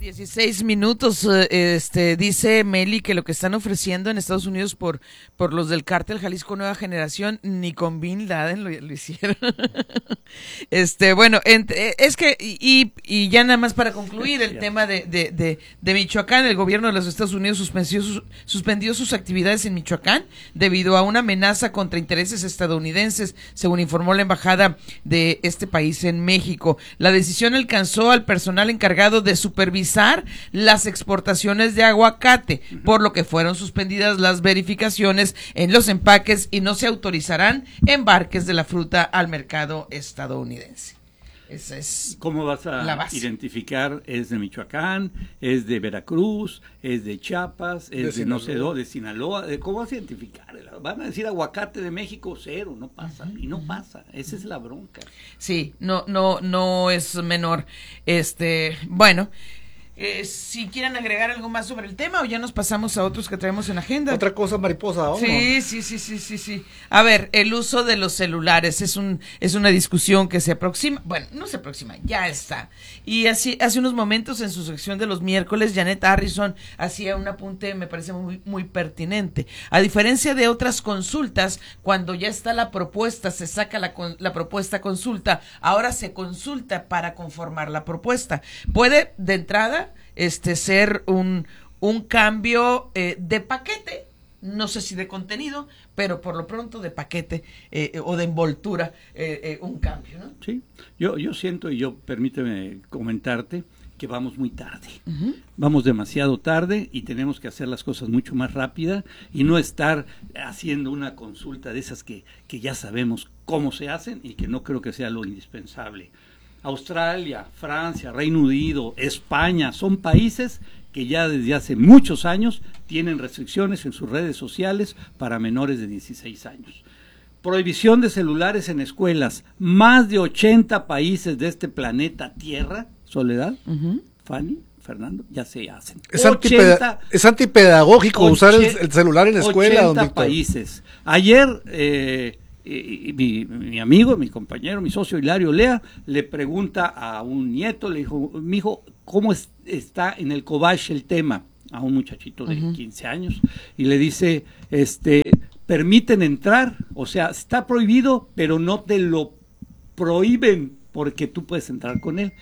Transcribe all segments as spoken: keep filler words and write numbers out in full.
dieciséis minutos, este, dice Meli que lo que están ofreciendo en Estados Unidos por, por los del cártel Jalisco Nueva Generación, ni con Bin Laden lo, lo hicieron. Este, bueno, ent, es que, y, y ya nada más para concluir el tema de, de, de, de Michoacán, el gobierno de los Estados Unidos suspendió sus, suspendió sus actividades en Michoacán debido a una amenaza contra intereses estadounidenses, según informó la embajada de este país en México. La decisión alcanzó al personal encargado de supervisar las exportaciones de aguacate, por lo que fueron suspendidas las verificaciones en los empaques y no se autorizarán embarques de la fruta al mercado estadounidense. Esa es ¿Cómo vas a identificar? ¿Es de Michoacán? ¿Es de Veracruz? ¿Es de Chiapas? ¿Es de, de no sé dónde? ¿De Sinaloa? ¿Cómo vas a identificar? Van a decir aguacate de México, cero, no pasa, y no pasa, esa es la bronca. Sí, no, no, no es menor. Este, bueno, Eh, si quieren agregar algo más sobre el tema o ya nos pasamos a otros que traemos en agenda. Otra cosa mariposa, ¿o no? Sí, sí, sí, sí, sí, sí. A ver, el uso de los celulares es un es una discusión que se aproxima, bueno, no se aproxima, ya está. Y así hace unos momentos en su sección de los miércoles, Janet Harrison hacía un apunte, me parece muy muy pertinente. A diferencia de otras consultas, cuando ya está la propuesta, se saca la la propuesta consulta, ahora se consulta para conformar la propuesta. Puede de entrada este ser un un cambio eh, de paquete, no sé si de contenido, pero por lo pronto de paquete eh, o de envoltura, eh, eh, un cambio, ¿no? Sí, yo yo siento, y yo permíteme comentarte, que vamos muy tarde, uh-huh. Vamos demasiado tarde y tenemos que hacer las cosas mucho más rápida y no estar haciendo una consulta de esas que, que ya sabemos cómo se hacen y que no creo que sea lo indispensable. Australia, Francia, Reino Unido, España, son países que ya desde hace muchos años tienen restricciones en sus redes sociales para menores de dieciséis años. Prohibición de celulares en escuelas. Más de ochenta países de este planeta Tierra, Soledad, uh-huh. Fanny, Fernando, ya se hacen. Es, ochenta, es antipedagógico ochenta, usar el, el celular en la escuela. ochenta países. Ayer... Eh, Y, y mi, mi amigo, mi compañero, mi socio Hilario Lea le pregunta a un nieto, le dijo, mijo, ¿cómo es, está en el Cobach el tema? A un muchachito de uh-huh. quince años, y le dice, este, permiten entrar, o sea, está prohibido, pero no te lo prohíben porque tú puedes entrar con él.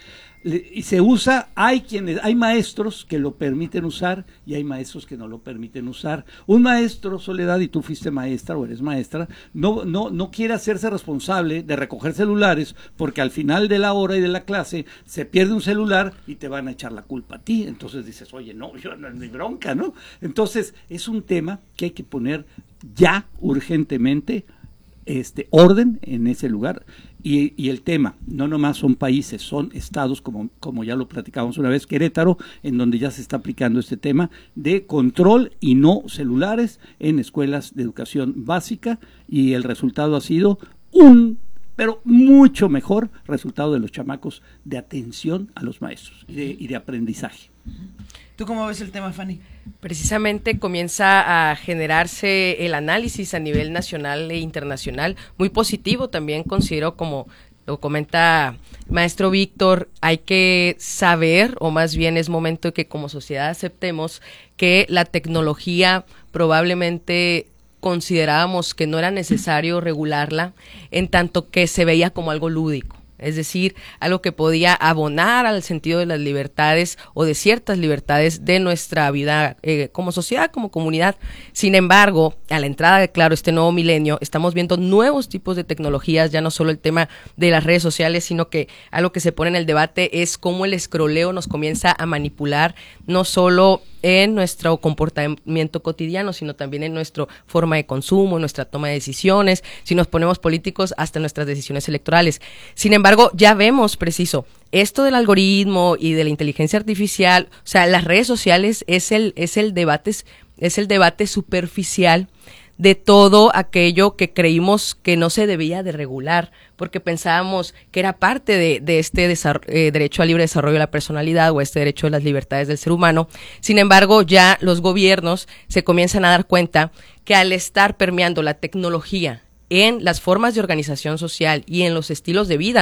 Y se usa, hay quienes, hay maestros que lo permiten usar y hay maestros que no lo permiten usar. Un maestro, Soledad, y tú fuiste maestra o eres maestra, no, no, no quiere hacerse responsable de recoger celulares porque al final de la hora y de la clase se pierde un celular y te van a echar la culpa a ti. Entonces dices, oye, no, yo no es mi bronca, ¿no? Entonces es un tema que hay que poner ya urgentemente este orden en ese lugar. Y, y el tema, no nomás son países, son estados, como, como ya lo platicamos una vez, Querétaro, en donde ya se está aplicando este tema de control y no celulares en escuelas de educación básica, y el resultado ha sido un, pero mucho mejor resultado de los chamacos de atención a los maestros y de, y de aprendizaje. ¿Tú cómo ves el tema, Fanny? Precisamente comienza a generarse el análisis a nivel nacional e internacional, muy positivo también considero, como lo comenta maestro Víctor, hay que saber, o más bien es momento de que como sociedad aceptemos que la tecnología probablemente considerábamos que no era necesario regularla, en tanto que se veía como algo lúdico. Es decir, algo que podía abonar al sentido de las libertades o de ciertas libertades de nuestra vida eh, como sociedad, como comunidad. Sin embargo, a la entrada de, claro, este nuevo milenio, estamos viendo nuevos tipos de tecnologías, ya no solo el tema de las redes sociales, sino que algo que se pone en el debate es cómo el escroleo nos comienza a manipular, no solo en nuestro comportamiento cotidiano, sino también en nuestra forma de consumo, en nuestra toma de decisiones, si nos ponemos políticos, hasta nuestras decisiones electorales. Sin embargo, ya vemos, preciso, esto del algoritmo y de la inteligencia artificial, o sea, las redes sociales es el, es el debate, es el debate superficial de todo aquello que creímos que no se debía de regular, porque pensábamos que era parte de, de este desarro- eh, derecho al libre desarrollo de la personalidad o este derecho a las libertades del ser humano. Sin embargo, ya los gobiernos se comienzan a dar cuenta que al estar permeando la tecnología en las formas de organización social y en los estilos de vida,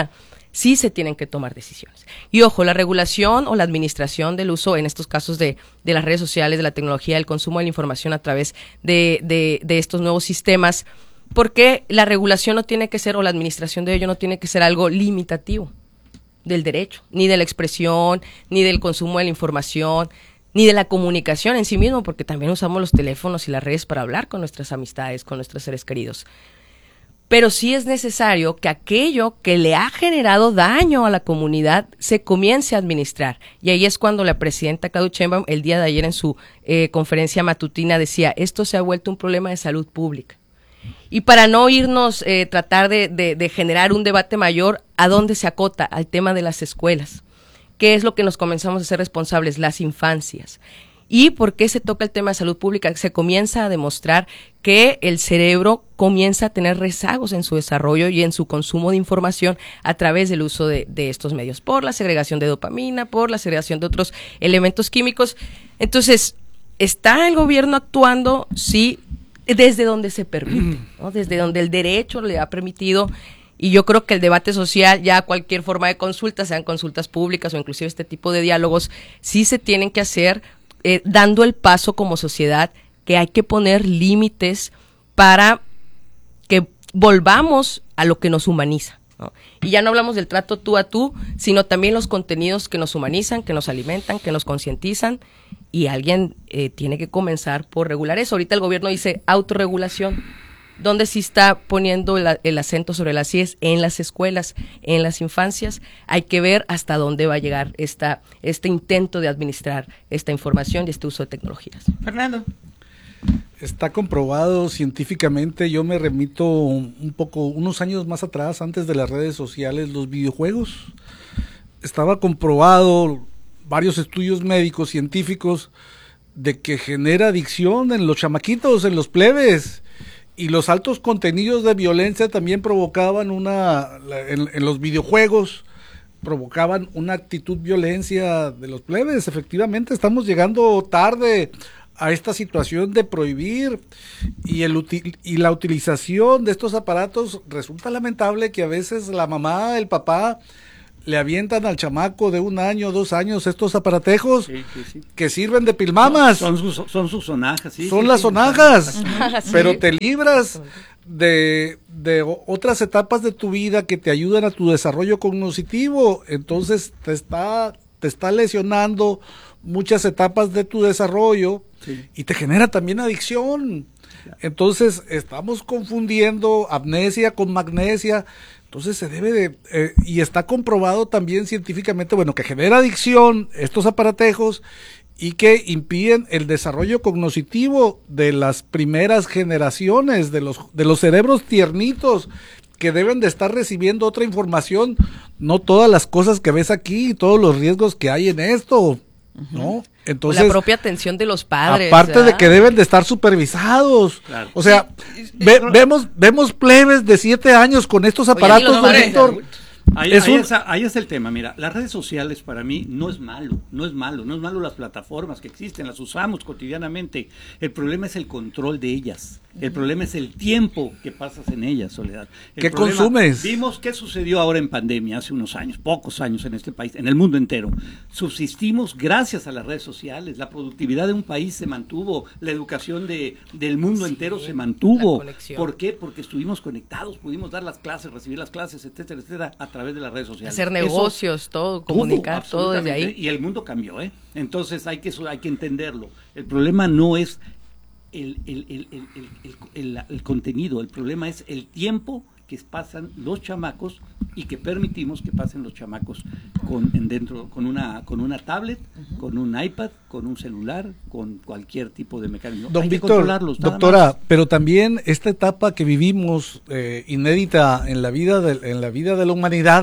sí se tienen que tomar decisiones. Y ojo, la regulación o la administración del uso, en estos casos de, de las redes sociales, de la tecnología, del consumo de la información a través de, de, de estos nuevos sistemas, porque la regulación no tiene que ser, o la administración de ello no tiene que ser algo limitativo del derecho, ni de la expresión, ni del consumo de la información, ni de la comunicación en sí mismo, porque también usamos los teléfonos y las redes para hablar con nuestras amistades, con nuestros seres queridos. Pero sí es necesario que aquello que le ha generado daño a la comunidad se comience a administrar. Y ahí es cuando la presidenta Claudia Sheinbaum el día de ayer en su eh, conferencia matutina decía, esto se ha vuelto un problema de salud pública. Y para no irnos, eh, tratar de, de, de generar un debate mayor, ¿a dónde se acota? Al tema de las escuelas. ¿Qué es lo que nos comenzamos a ser responsables? Las infancias. ¿Y por qué se toca el tema de salud pública? Se comienza a demostrar que el cerebro comienza a tener rezagos en su desarrollo y en su consumo de información a través del uso de, de estos medios, por la segregación de dopamina, por la segregación de otros elementos químicos. Entonces, ¿está el gobierno actuando? Sí, desde donde se permite, ¿no? Desde donde el derecho le ha permitido. Y yo creo que el debate social, ya cualquier forma de consulta, sean consultas públicas o inclusive este tipo de diálogos, sí se tienen que hacer eh, dando el paso como sociedad, que hay que poner límites para que volvamos a lo que nos humaniza, ¿no? Y ya no hablamos del trato tú a tú, sino también los contenidos que nos humanizan, que nos alimentan, que nos concientizan, y alguien eh, tiene que comenzar por regular eso. Ahorita el gobierno dice autorregulación. ¿Dónde sí está poniendo el, el acento sobre las I E S? En las escuelas, en las infancias. Hay que ver hasta dónde va a llegar esta, este intento de administrar esta información y este uso de tecnologías. Fernando. Está comprobado científicamente. Yo me remito un poco, unos años más atrás, antes de las redes sociales, los videojuegos. Estaba comprobado, varios estudios médicos, científicos, de que genera adicción en los chamaquitos, en los plebes. Y los altos contenidos de violencia también provocaban una, en, en los videojuegos, provocaban una actitud violencia de los plebes. Efectivamente, estamos llegando tarde a esta situación de prohibir, y, el util, y la utilización de estos aparatos. Resulta lamentable que a veces la mamá, el papá, le avientan al chamaco de un año, dos años estos aparatejos, sí, sí, sí, que sirven de pilmamas. Son, son, sus, son sus sonajas, sí. Son sí, las sí, sonajas, sí. Pero te libras de, de otras etapas de tu vida que te ayudan a tu desarrollo cognitivo. Entonces te está, te está lesionando muchas etapas de tu desarrollo, sí, y te genera también adicción. Entonces estamos confundiendo amnesia con magnesia. Entonces se debe de, eh, y está comprobado también científicamente, bueno, que genera adicción estos aparatejos y que impiden el desarrollo cognitivo de las primeras generaciones, de los, de los cerebros tiernitos, que deben de estar recibiendo otra información, no todas las cosas que ves aquí, todos los riesgos que hay en esto, ¿no? Entonces, o la propia atención de los padres. Aparte, ¿verdad?, de que deben de estar supervisados. Claro. O sea, ve, vemos vemos plebes de siete años con estos aparatos, Oye, don Víctor. Ahí, es ahí, un... es, ahí es el tema. Mira, las redes sociales para mí no es malo, no es malo, no es malo las plataformas que existen, las usamos cotidianamente. El problema es el control de ellas. El problema es el tiempo que pasas en ellas, Soledad. El ¿Qué problema, consumes? Vimos qué sucedió ahora en pandemia, hace unos años, pocos años en este país, en el mundo entero. Subsistimos gracias a las redes sociales, la productividad de un país se mantuvo, la educación de, del mundo sí, entero se mantuvo. ¿Por qué? Porque estuvimos conectados, pudimos dar las clases, recibir las clases, etcétera, etcétera, a través de las redes sociales. Hacer negocios, Eso, todo, comunicar, todo, todo desde ahí. Y el mundo cambió, ¿eh? Entonces hay que, hay que entenderlo. El problema no es El, el, el, el, el, el, el contenido, el problema es el tiempo que pasan los chamacos y que permitimos que pasen los chamacos con en dentro con una con una tablet, uh-huh, con un iPad, con un celular, con cualquier tipo de mecanismo. Don Víctor, doctora, más. Pero también esta etapa que vivimos eh, inédita en la vida de, en la vida de la humanidad,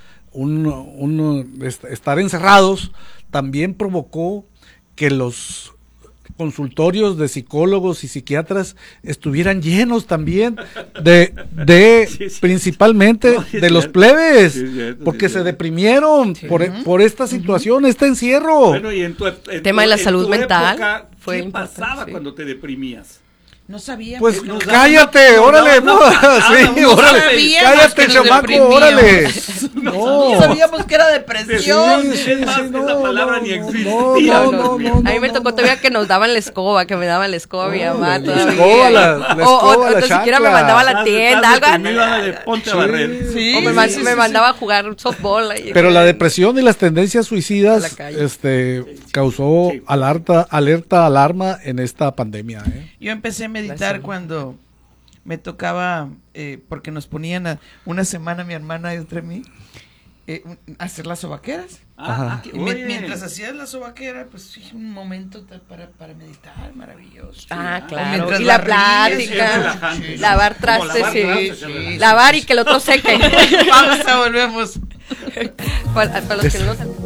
un, un estar encerrados, también provocó que los consultorios de psicólogos y psiquiatras estuvieran llenos también de, de sí, sí, principalmente no, sí, de los plebes, sí, cierto, porque sí, se deprimieron sí, por, uh-huh, por esta situación, uh-huh, este encierro. Bueno, y en tu, en tema tu, de la salud mental época, fue ¿qué pasaba sí. cuando te deprimías? No sabía. Pues nos cállate, daban- nos órale, daban no, una- sí, no órale, sabíamos cállate, que nos chamaco, deprimíamos. órale. No No, sabíamos que era depresión. Sí, sí, Es más, sí, esa palabra ni no, existía. no, Dios no, mío. no, no, A mí me no, tocó no. todavía que nos daban la escoba, que me daban la escoba mi No, mamá la todavía. escoba, la- la o, escoba, o, la o siquiera me chancla. mandaba a la Estás- tienda, estás algo. deprimido, ándale, ponte a Sí. barrer. Sí, O me, sí, man- sí, me sí, mandaba a jugar softball. ahí. Pero la depresión y las tendencias suicidas A la calle. este, causó Sí. alerta, alerta, alarma en esta pandemia. ¿eh? Yo empecé a meditar Gracias. cuando me tocaba, eh, porque nos ponían a- una semana mi hermana y otra mí, eh, un- hacer las sobaqueras. Ah, ah, qué- Y mi- oye. mientras hacías la sobaquera, pues sí, un momento ta- para, para meditar, maravilloso. Ah, O claro. mientras Y la barrías, es plática, relajante, ¿no? lavar Como trastes, lavar sí, trastes, sí. es relajante. Lavar y que el otro seque. Pausa, volvemos. para, para los que no nos...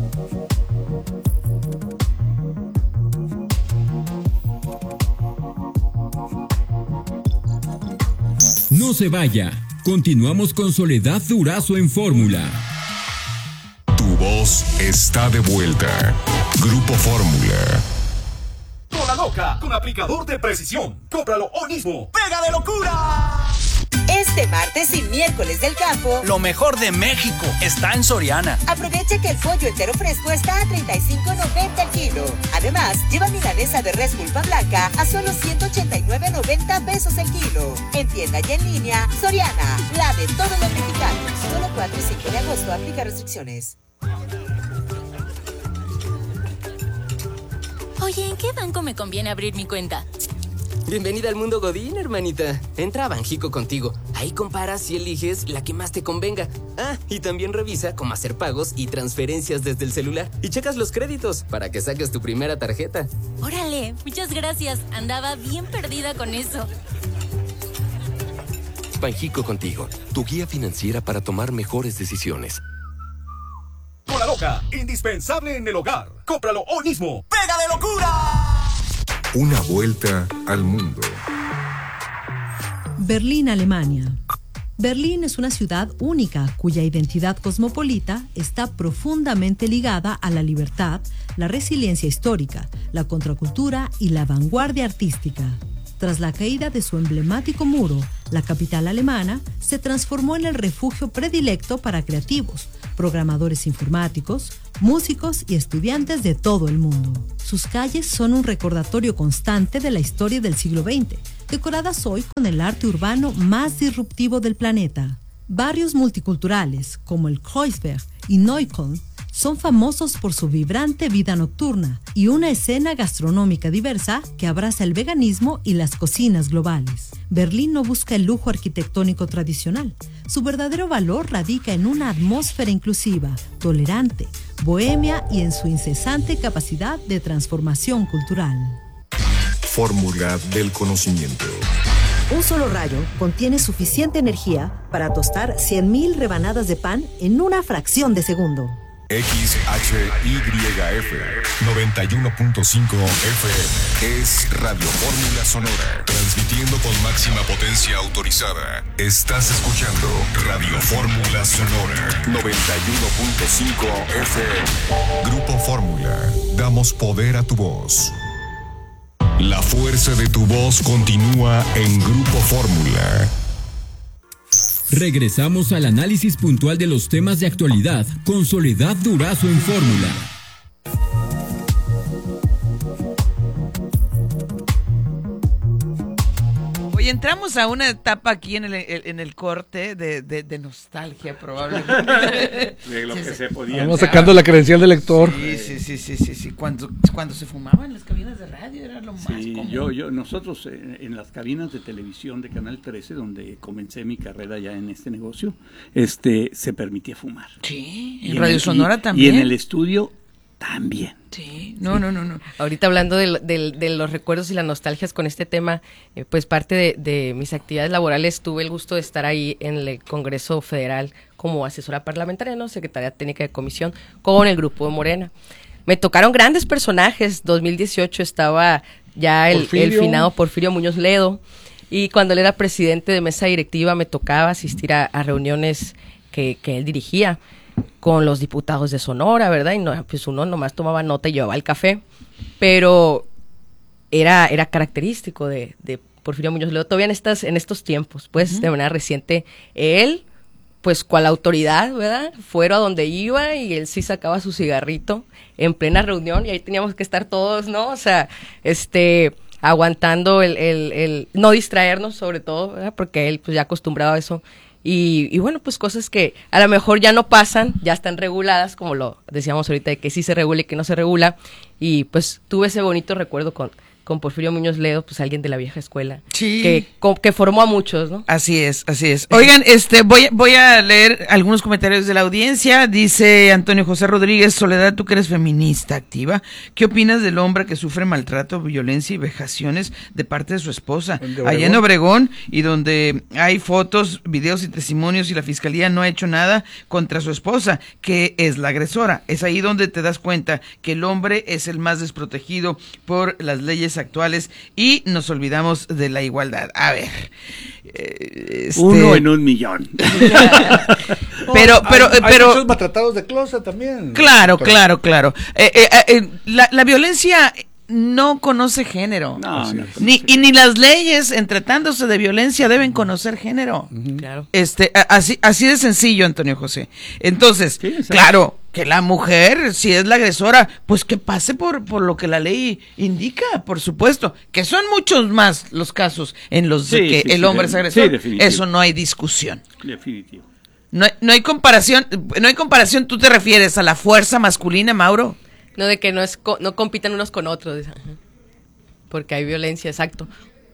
No se vaya. Continuamos con Soledad Durazo en Fórmula. Tu voz está de vuelta. Grupo Fórmula. Cola Loca con aplicador de precisión. Cómpralo hoy mismo. ¡Pega de locura! Este martes y miércoles del campo, Lo mejor de México está en Soriana. aprovecha que el pollo entero fresco está a treinta y cinco noventa el kilo. Además, lleva milanesa de res pulpa blanca a solo ciento ochenta y nueve noventa pesos el kilo. En tienda y en línea, Soriana, la de todos los mexicanos. Solo cuatro y cinco de agosto, aplica restricciones. Oye, ¿en qué banco me conviene abrir mi cuenta? Bienvenida al mundo Godín, hermanita. Entra a Banjico contigo. Ahí comparas y eliges la que más te convenga. Ah, y también revisa cómo hacer pagos y transferencias desde el celular. Y checas los créditos para que saques tu primera tarjeta. Órale, muchas gracias. Andaba bien perdida con eso. Banjico contigo, tu guía financiera para tomar mejores decisiones. Cola Loca, indispensable en el hogar. Cómpralo hoy mismo. ¡Pega de locura! Una vuelta al mundo. Berlín, Alemania. Berlín es una ciudad única cuya identidad cosmopolita está profundamente ligada a la libertad, la resiliencia histórica, la contracultura y la vanguardia artística. Tras la caída de su emblemático muro, la capital alemana se transformó en el refugio predilecto para creativos, programadores informáticos, músicos y estudiantes de todo el mundo. Sus calles son un recordatorio constante de la historia del siglo veinte, decoradas hoy con el arte urbano más disruptivo del planeta. Barrios multiculturales como el Kreuzberg y Neukölln son famosos por su vibrante vida nocturna y una escena gastronómica diversa que abraza el veganismo y las cocinas globales. Berlín no busca el lujo arquitectónico tradicional. Su verdadero valor radica en una atmósfera inclusiva, tolerante, bohemia y en su incesante capacidad de transformación cultural. Fórmula del conocimiento. Un solo rayo contiene suficiente energía para tostar cien mil rebanadas de pan en una fracción de segundo. X H Y F noventa y uno punto cinco F M es Radio Fórmula Sonora, transmitiendo con máxima potencia autorizada. Estás escuchando Radio Fórmula Sonora noventa y uno punto cinco F M. Grupo Fórmula, damos poder a tu voz. La fuerza de tu voz continúa en Grupo Fórmula. Regresamos al análisis puntual de los temas de actualidad con Soledad Durazo en Fórmula. Hoy entramos a una etapa aquí en el, en el corte de, de, de nostalgia, probablemente. De lo Sí, que sí. se podía. Vamos sacando la credencial de lector. Sí, sí, sí, sí, sí, sí. Cuando, cuando se fumaba en las cabinas de radio era lo más Sí, común. yo, yo, nosotros en, en las cabinas de televisión de Canal trece, donde comencé mi carrera ya en este negocio, este, se permitía fumar. Sí, Y en Radio el- Sonora y- también. Y en el estudio también. Sí, no, no, no, no. Ahorita hablando de, de- de los recuerdos y las nostalgias con este tema, eh, pues parte de, de mis actividades laborales tuve el gusto de estar ahí en el Congreso Federal como asesora parlamentaria, ¿no? Secretaria Técnica de Comisión, con el Grupo de Morena. Me tocaron grandes personajes. dos mil dieciocho estaba ya el, Porfirio. el finado Porfirio Muñoz Ledo, y cuando él era presidente de mesa directiva me tocaba asistir a, a reuniones que, que él dirigía con los diputados de Sonora, ¿verdad? Y no, pues uno nomás tomaba nota y llevaba el café, pero era, era característico de, de Porfirio Muñoz Ledo, todavía en, estas, en estos tiempos, pues, uh-huh. de manera reciente, él, pues, cual autoridad, ¿verdad? Fueron a donde iba y él sí sacaba su cigarrito en plena reunión y ahí teníamos que estar todos, ¿no? O sea, este, aguantando el, el, el no distraernos sobre todo, ¿verdad? Porque él, pues, ya acostumbrado a eso. Y, y bueno, pues cosas que a lo mejor ya no pasan, ya están reguladas, como lo decíamos ahorita, de que sí se regula y que no se regula. Y pues tuve ese bonito recuerdo con, con Porfirio Muñoz Ledo, pues alguien de la vieja escuela, sí. que, que formó a muchos, ¿no? Así es, así es. Oigan, este, voy, voy a leer algunos comentarios de la audiencia. Dice Antonio José Rodríguez: Soledad, tú que eres feminista activa, ¿qué opinas del hombre que sufre maltrato, violencia y vejaciones de parte de su esposa? De allá en Obregón, y donde hay fotos, videos y testimonios, y la fiscalía no ha hecho nada contra su esposa, que es la agresora. Es ahí donde te das cuenta que el hombre es el más desprotegido por las leyes actuales y nos olvidamos de la igualdad. A ver, este... uno en un millón. pero, pero, hay, pero, hay muchos maltratados de closet también. Claro, pero... claro, claro. Eh, eh, eh, la, la violencia no conoce género. No, no, ni y ni las leyes, en tratándose de violencia, deben conocer género. Uh-huh. Claro. Este, así, así de sencillo, Antonio José. Entonces, sí, claro, que la mujer, si es la agresora, pues que pase por, por lo que la ley indica, por supuesto. Que son muchos más los casos en los sí, que sí, el sí, hombre sí, es agresor. Sí, eso no hay discusión. Definitivo. No hay, no hay comparación, no hay comparación. ¿Tú te refieres a la fuerza masculina, Mauro? No, de que no es co- no compitan unos con otros, porque hay violencia, exacto.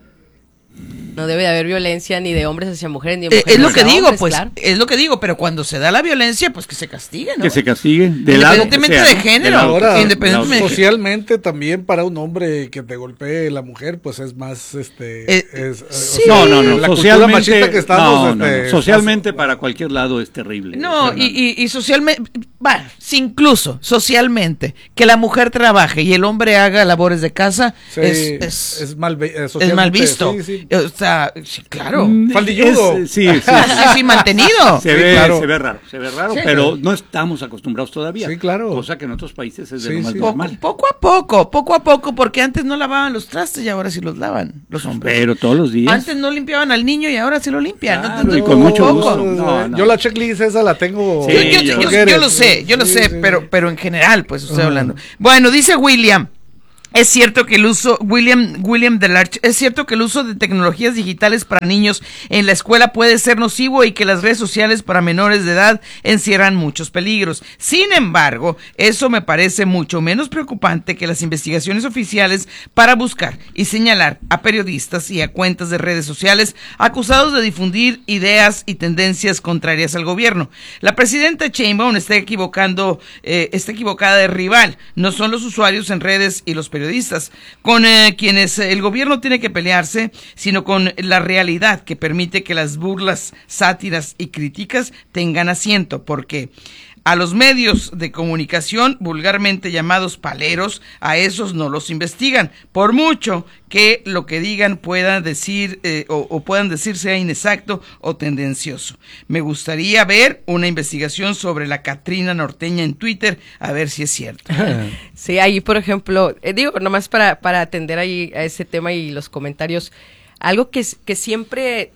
No debe de haber violencia ni de hombres hacia mujeres ni de mujeres eh, es lo hacia que digo, hombres, pues, claro. Es lo que digo, pero cuando se da la violencia, pues que se castigue, ¿no? Que se castigue, de independientemente lado que sea, de ¿no? género. De lado, ahora, independientemente socialmente también para un hombre que te golpee la mujer, pues es más, este, eh, es, sí. o sea, no, no, no, la socialmente, machista que estamos, no, no, este, no, socialmente más, para cualquier lado es terrible. No, o sea, y, y, y socialmente, bueno, si incluso socialmente, que la mujer trabaje y el hombre haga labores de casa, sí, es, es, es, mal, eh, es mal visto. Sí, sí. O sea, sí, claro. Faldilludo. Es, sí, sí, sí. sí, sí, mantenido. Se, sí, ve, claro. se ve raro, se ve raro, sí, pero claro. no estamos acostumbrados todavía. Sí, claro. Cosa que en otros países es de sí, lo más sí. normal. Poco, poco a poco, poco a poco, porque antes no lavaban los trastes y ahora sí los lavan los hombres. Pero todos los días. Antes no limpiaban al niño y ahora sí lo limpian. Claro, ¿no? y con mucho poco. gusto. No, no. Yo la checklist esa la tengo. Sí, yo, yo, yo, yo, yo lo sé, yo lo sí, sé, sí. pero pero en general, pues estoy uh-huh. hablando. Bueno, dice William. Es cierto que el uso, William, William Delarche, es cierto que el uso de tecnologías digitales para niños en la escuela puede ser nocivo y que las redes sociales para menores de edad encierran muchos peligros. Sin embargo, eso me parece mucho menos preocupante que las investigaciones oficiales para buscar y señalar a periodistas y a cuentas de redes sociales acusados de difundir ideas y tendencias contrarias al gobierno. La presidenta Sheinbaum está equivocando, eh, está equivocada de rival. No son los usuarios en redes y los periodistas periodistas, con eh, quienes el gobierno tiene que pelearse, sino con la realidad que permite que las burlas, sátiras y críticas tengan asiento, porque a los medios de comunicación, vulgarmente llamados paleros, a esos no los investigan, por mucho que lo que digan puedan decir eh, o, o puedan decir sea inexacto o tendencioso. Me gustaría ver una investigación sobre la Catrina norteña en Twitter, a ver si es cierto. Sí, ahí por ejemplo, eh, digo, nomás para, para atender ahí a ese tema y los comentarios, algo que, que siempre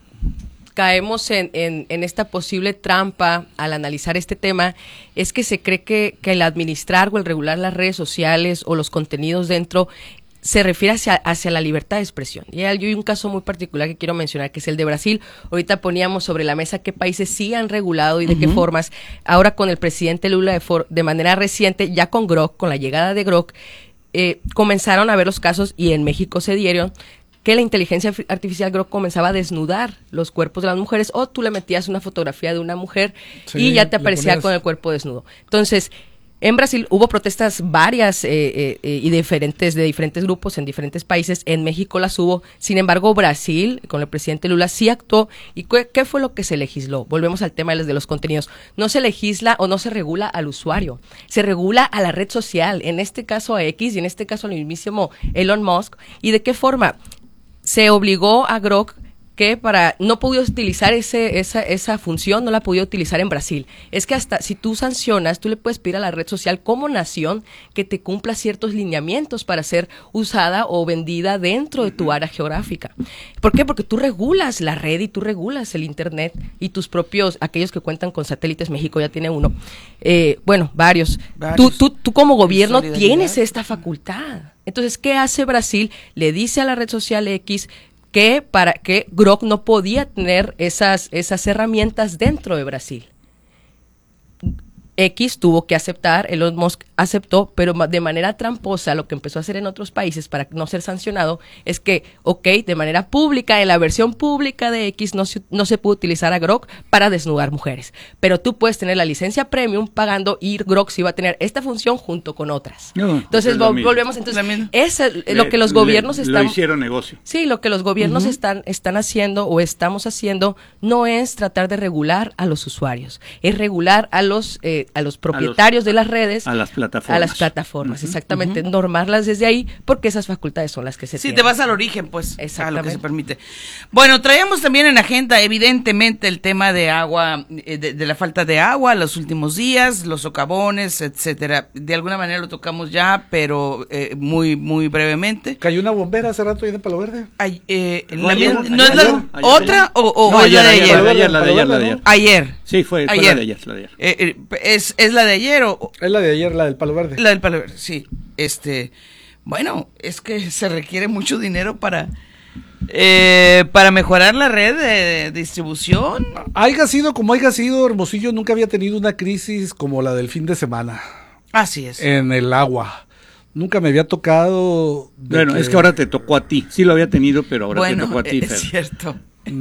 caemos en, en, en esta posible trampa al analizar este tema, es que se cree que, que el administrar o el regular las redes sociales o los contenidos dentro se refiere hacia, hacia la libertad de expresión. Y hay un caso muy particular que quiero mencionar, que es el de Brasil. Ahorita poníamos sobre la mesa qué países sí han regulado y de uh-huh. qué formas. Ahora con el presidente Lula de, for, de manera reciente, ya con Grok, con la llegada de Grok, eh, comenzaron a ver los casos, y en México se dieron, que la inteligencia artificial Grok comenzaba a desnudar los cuerpos de las mujeres, o tú le metías una fotografía de una mujer sí, y ya te aparecía ponías... con el cuerpo desnudo. Entonces, en Brasil hubo protestas varias eh, eh, eh, y diferentes de diferentes grupos en diferentes países. En México las hubo. Sin embargo, Brasil, con el presidente Lula, sí actuó. ¿Y qué, qué fue lo que se legisló? Volvemos al tema de los, de los contenidos. No se legisla o no se regula al usuario. Se regula a la red social. En este caso a X y en este caso al mismísimo Elon Musk. ¿Y de qué forma? Se obligó a Grok que para no pudo utilizar ese, esa, esa función, no la pudo utilizar en Brasil. Es que hasta si tú sancionas, tú le puedes pedir a la red social como nación que te cumpla ciertos lineamientos para ser usada o vendida dentro de tu área geográfica. ¿Por qué? Porque tú regulas la red y tú regulas el internet y tus propios, aquellos que cuentan con satélites, México ya tiene uno, eh, bueno, varios. varios. Tú, tú, tú como gobierno tienes esta facultad. Entonces, ¿qué hace Brasil? Le dice a la red social X que para que Grok no podía tener esas, esas herramientas dentro de Brasil. X tuvo que aceptar, Elon Musk aceptó, pero de manera tramposa lo que empezó a hacer en otros países para no ser sancionado es que, ok, de manera pública, en la versión pública de X no se, no se puede utilizar a Grok para desnudar mujeres, pero tú puedes tener la licencia premium pagando y Grok sí va a tener esta función junto con otras. No, entonces vol- volvemos, entonces es lo que los gobiernos le, están... Lo hicieron negocio. Sí, lo que los gobiernos uh-huh. están, están haciendo o estamos haciendo no es tratar de regular a los usuarios, es regular a los... Eh, a los propietarios a los, de las redes, a las plataformas, a las plataformas, uh-huh, exactamente, uh-huh. normarlas desde ahí, porque esas facultades son las que se sí, tienen. te vas al origen, pues, a lo que se permite. Bueno, traíamos también en agenda, evidentemente, el tema de agua, de, de la falta de agua los últimos días, los socavones, etcétera. De alguna manera lo tocamos ya, pero eh, muy, muy brevemente. ¿Cayó una bombera hace rato ahí en Palo Verde? Ay, eh, no, la, ayer, ¿No ayer, es la ayer, otra ayer, o, o no, es ayer, la de ayer? ayer, ayer, la de ayer, la de ayer. Ayer. Sí, fue, fue ayer. la de ayer, la de ayer. Eh, eh, es, ¿Es la de ayer o...? Es la de ayer, la del Palo Verde. La del Palo Verde, sí. Este, bueno, es que se requiere mucho dinero para... Eh, para mejorar la red de distribución. Haya sido como haya sido, Hermosillo nunca había tenido una crisis como la del fin de semana. Así es. En el agua. Nunca me había tocado. Bueno, que... es que ahora te tocó a ti. Sí lo había tenido, pero ahora bueno, te tocó a ti. Es Fer. cierto.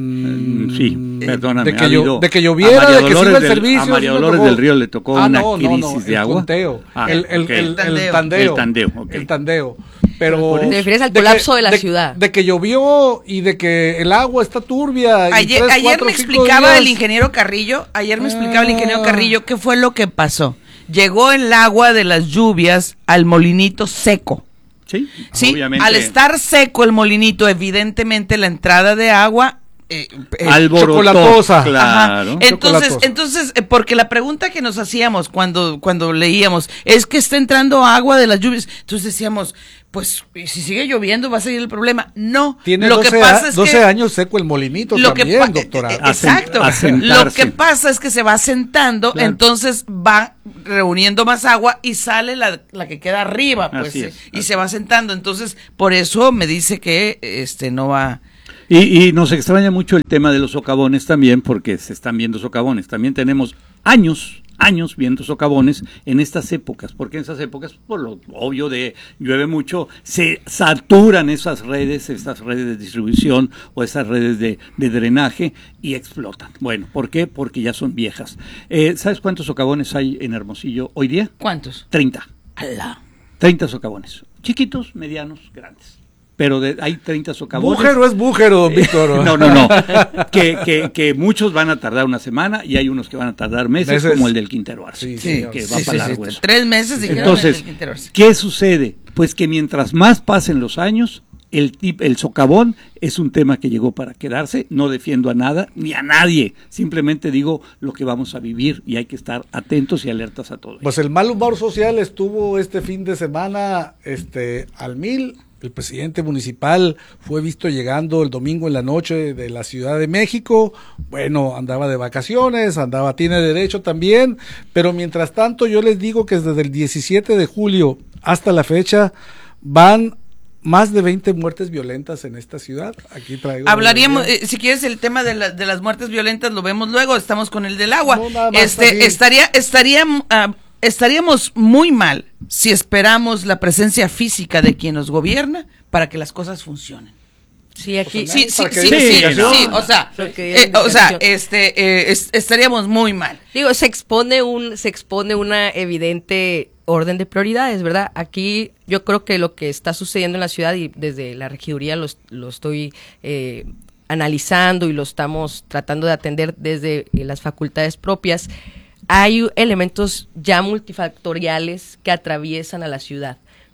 Mm, sí, perdóname. De que, yo, de que lloviera, de que sirva el servicio. A María Dolores del Río le tocó ah, una no, crisis no, no, de agua. Conteo, Ah, el, el, okay. el, el tandeo. El tandeo, okay. El tandeo. Pero te refieres al colapso de, que, de la de, ciudad. De que llovió y de que el agua está turbia. Ayer, tres, ayer cuatro, me explicaba días. el ingeniero Carrillo, ayer me ah. explicaba el ingeniero Carrillo qué fue lo que pasó. Llegó el agua de las lluvias al molinito seco. Sí, sí, obviamente. Al estar seco el molinito, evidentemente la entrada de agua eh, eh, chocolatosa, claro. Entonces, chocolatosa. entonces, eh, porque la pregunta que nos hacíamos cuando cuando leíamos es que está entrando agua de las lluvias, entonces decíamos, pues si sigue lloviendo va a seguir el problema. No, tiene lo doce, que pasa es doce que, años seco el molinito lo también, que pa- doctora. Eh, exacto. Lo que pasa es que se va asentando, claro. Entonces va reuniendo más agua y sale la, la que queda arriba, pues, es, y se va sentando. Entonces, por eso me dice que este no va. Y, y nos extraña mucho el tema de los socavones también, porque se están viendo socavones. También tenemos años, años viendo socavones en estas épocas, porque en esas épocas, por lo obvio de llueve mucho, se saturan esas redes, estas redes de distribución o esas redes de, de drenaje y explotan. Bueno, ¿por qué? Porque ya son viejas. Eh, ¿Sabes cuántos socavones hay en Hermosillo hoy día? ¿Cuántos? treinta. ¡Hala! treinta socavones. Chiquitos, medianos, grandes. Pero de, hay treinta socavones. Bújero es bújero, Víctor. no, no, no. Que, que, que muchos van a tardar una semana y hay unos que van a tardar meses, meses. como el del Quintero Arce. Sí, sí, que sí, va sí, para sí, largo sí. eso. Tres meses. Entonces, ¿qué sucede? Pues que mientras más pasen los años, el, tip, el socavón es un tema que llegó para quedarse. No defiendo a nada ni a nadie. Simplemente digo lo que vamos a vivir y hay que estar atentos y alertas a todo. Pues el mal humor social estuvo este fin de semana este, al mil. El presidente municipal fue visto llegando el domingo en la noche de la Ciudad de México. Bueno, andaba de vacaciones, andaba, tiene derecho también, pero mientras tanto yo les digo que desde el diecisiete de julio hasta la fecha van más de veinte muertes violentas en esta ciudad. Aquí traigo. Hablaríamos, eh, si quieres, el tema de, la, de las muertes violentas lo vemos luego. Estamos con el del agua. No, nada más este estaría estaría uh, estaríamos muy mal si esperamos la presencia física de quien nos gobierna para que las cosas funcionen. Sí, aquí. Sí, sí, sí, sí, sí, no. sí, o sea, eh, o sea, este, eh, es, estaríamos muy mal. Digo, se expone un, se expone una evidente orden de prioridades, ¿verdad? Aquí yo creo que lo que está sucediendo en la ciudad y desde la regiduría lo, lo estoy eh, analizando y lo estamos tratando de atender desde eh, las facultades propias. Hay elementos ya multifactoriales que atraviesan a la ciudad.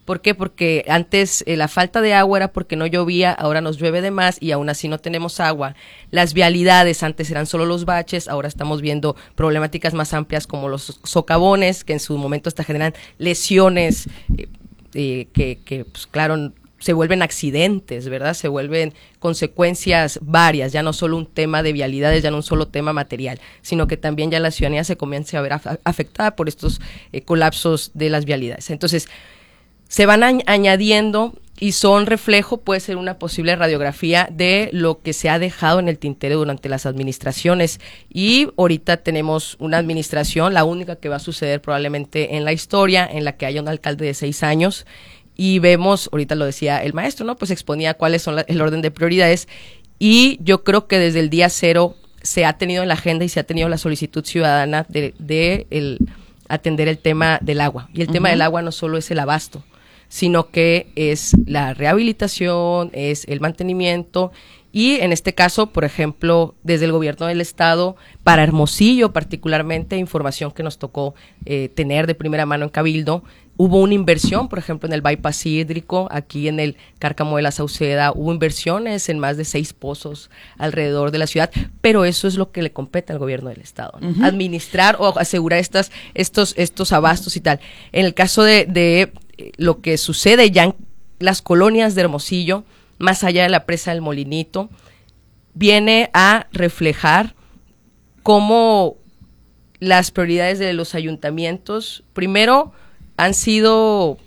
¿Por qué? Porque antes eh, la falta de agua era porque no llovía, ahora nos llueve de más y aún así no tenemos agua. Las vialidades antes eran solo los baches, ahora estamos viendo problemáticas más amplias como los socavones, que en su momento hasta generan lesiones eh, eh, que, que pues, claro, se vuelven accidentes, ¿verdad? Se vuelven consecuencias varias, ya no solo un tema de vialidades, ya no un solo tema material, sino que también ya la ciudadanía se comienza a ver af- afectada por estos eh, colapsos de las vialidades. Entonces, se van añ- añadiendo y son reflejo, puede ser una posible radiografía de lo que se ha dejado en el tintero durante las administraciones. Y ahorita tenemos una administración, la única que va a suceder probablemente en la historia, en la que haya un alcalde de seis años. Y vemos, ahorita lo decía el maestro, ¿no? Pues exponía cuáles son la, el orden de prioridades. Y yo creo que desde el día cero se ha tenido en la agenda y se ha tenido la solicitud ciudadana de, de el, atender el tema del agua. Y el uh-huh. tema del agua no solo es el abasto, sino que es la rehabilitación, es el mantenimiento y en este caso, por ejemplo, desde el gobierno del estado, para Hermosillo particularmente, información que nos tocó eh, tener de primera mano en Cabildo, hubo una inversión, por ejemplo, en el bypass hídrico, aquí en el Cárcamo de la Sauceda, hubo inversiones en más de seis pozos alrededor de la ciudad, pero eso es lo que le compete al gobierno del estado, ¿no? Uh-huh. Administrar o asegurar estas, estos, estos abastos y tal. En el caso de, de lo que sucede ya en las colonias de Hermosillo, más allá de la presa del Molinito, viene a reflejar cómo las prioridades de los ayuntamientos, primero, han sido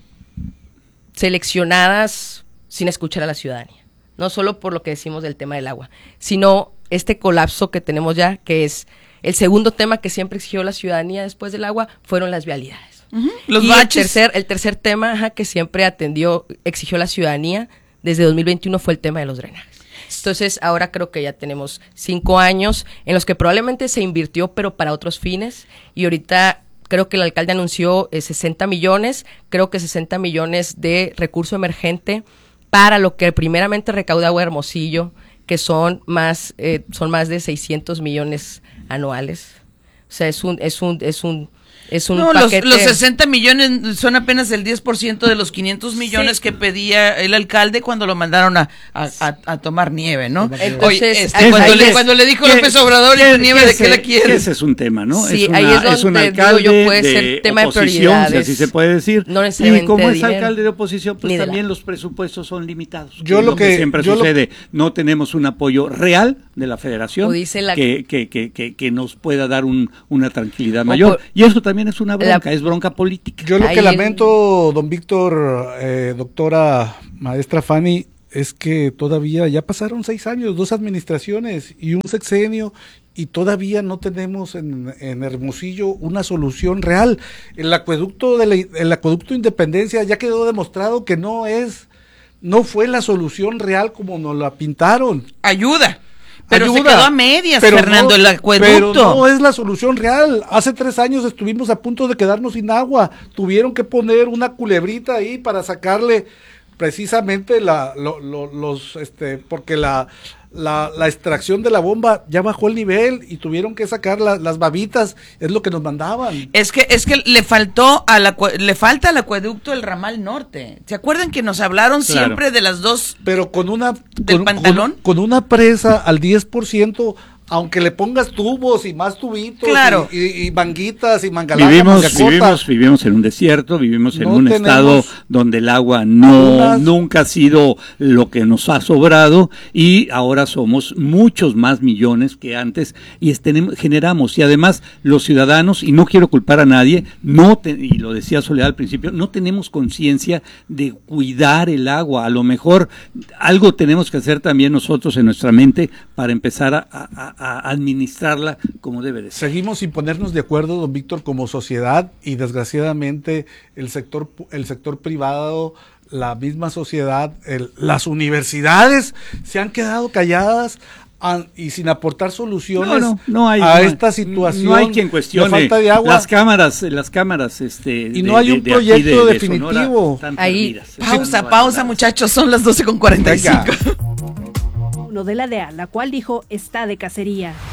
seleccionadas sin escuchar a la ciudadanía, no solo por lo que decimos del tema del agua, sino este colapso que tenemos ya, que es el segundo tema que siempre exigió la ciudadanía después del agua, fueron las vialidades. Uh-huh. Los y baches. El tercer, el tercer tema ajá, que siempre atendió, exigió la ciudadanía desde dos mil veintiuno fue el tema de los drenajes. Entonces, ahora creo que ya tenemos cinco años en los que probablemente se invirtió, pero para otros fines, y ahorita creo que el alcalde anunció eh, sesenta millones, creo que sesenta millones de recurso emergente para lo que primeramente recauda Agua Hermosillo, que son más, eh, son más de seiscientos millones anuales. O sea, es un, es un, es un, es un no, paquete. Los, los sesenta millones son apenas el diez por ciento de los quinientos millones sí. que pedía el alcalde cuando lo mandaron a, a, a, a tomar nieve, ¿no? Entonces, Oye, este, cuando, le, cuando le dijo López Obrador y nieve, ¿de qué la quiere? Ese es un tema, ¿no? Sí, es una, ahí es donde es un alcalde digo yo puede ser de tema oposición, de prioridades. Si así se puede decir. No y como es alcalde de oposición, pues también los presupuestos son limitados. Yo que lo lo que, que siempre yo sucede, lo... no tenemos un apoyo real de la federación la... que, que, que, que, que nos pueda dar un, una tranquilidad mayor. Por... Y eso también es una bronca, la... es bronca política. Yo lo Ahí que lamento, don Víctor, eh, doctora maestra Fanny, es que todavía ya pasaron seis años, dos administraciones y un sexenio, y todavía no tenemos en, en Hermosillo una solución real. El acueducto de la, el acueducto Independencia ya quedó demostrado que no es, no fue la solución real como nos la pintaron. Ayuda. Pero Ayuda, se quedó a medias, pero Fernando, no, el acueducto. Pero no es la solución real. Hace tres años estuvimos a punto de quedarnos sin agua. Tuvieron que poner una culebrita ahí para sacarle precisamente la, lo, lo, los, este, porque la, la, la extracción de la bomba ya bajó el nivel y tuvieron que sacar la, las babitas, es lo que nos mandaban. Es que, es que le faltó a la, le falta al acueducto el ramal norte. ¿Se acuerdan que nos hablaron claro. siempre de las dos? Pero con una, del con, pantalón. Con, con una presa al diez por ciento, aunque le pongas tubos y más tubitos claro. y, y, y manguitas y mangalacas, vivimos, vivimos, vivimos en un desierto, vivimos en no un estado donde el agua no unas... nunca ha sido lo que nos ha sobrado y ahora somos muchos más millones que antes y tenemos, generamos y además los ciudadanos, y no quiero culpar a nadie, no te, y lo decía Soledad al principio, no tenemos conciencia de cuidar el agua. A lo mejor algo tenemos que hacer también nosotros en nuestra mente para empezar a, a a administrarla como debe de ser. Seguimos sin ponernos de acuerdo, don Víctor, como sociedad, y desgraciadamente el sector el sector privado, la misma sociedad, el, las universidades se han quedado calladas a, y sin aportar soluciones no, no, no hay, a no, esta situación. No hay quien cuestione la falta de agua. Las cámaras, las cámaras, este, y no de, hay un de, proyecto de, de definitivo. Sonora, Ahí, pausa, pausa, muchachos, son las doce con cuarenta y cinco. De la D E A, la cual dijo está de cacería.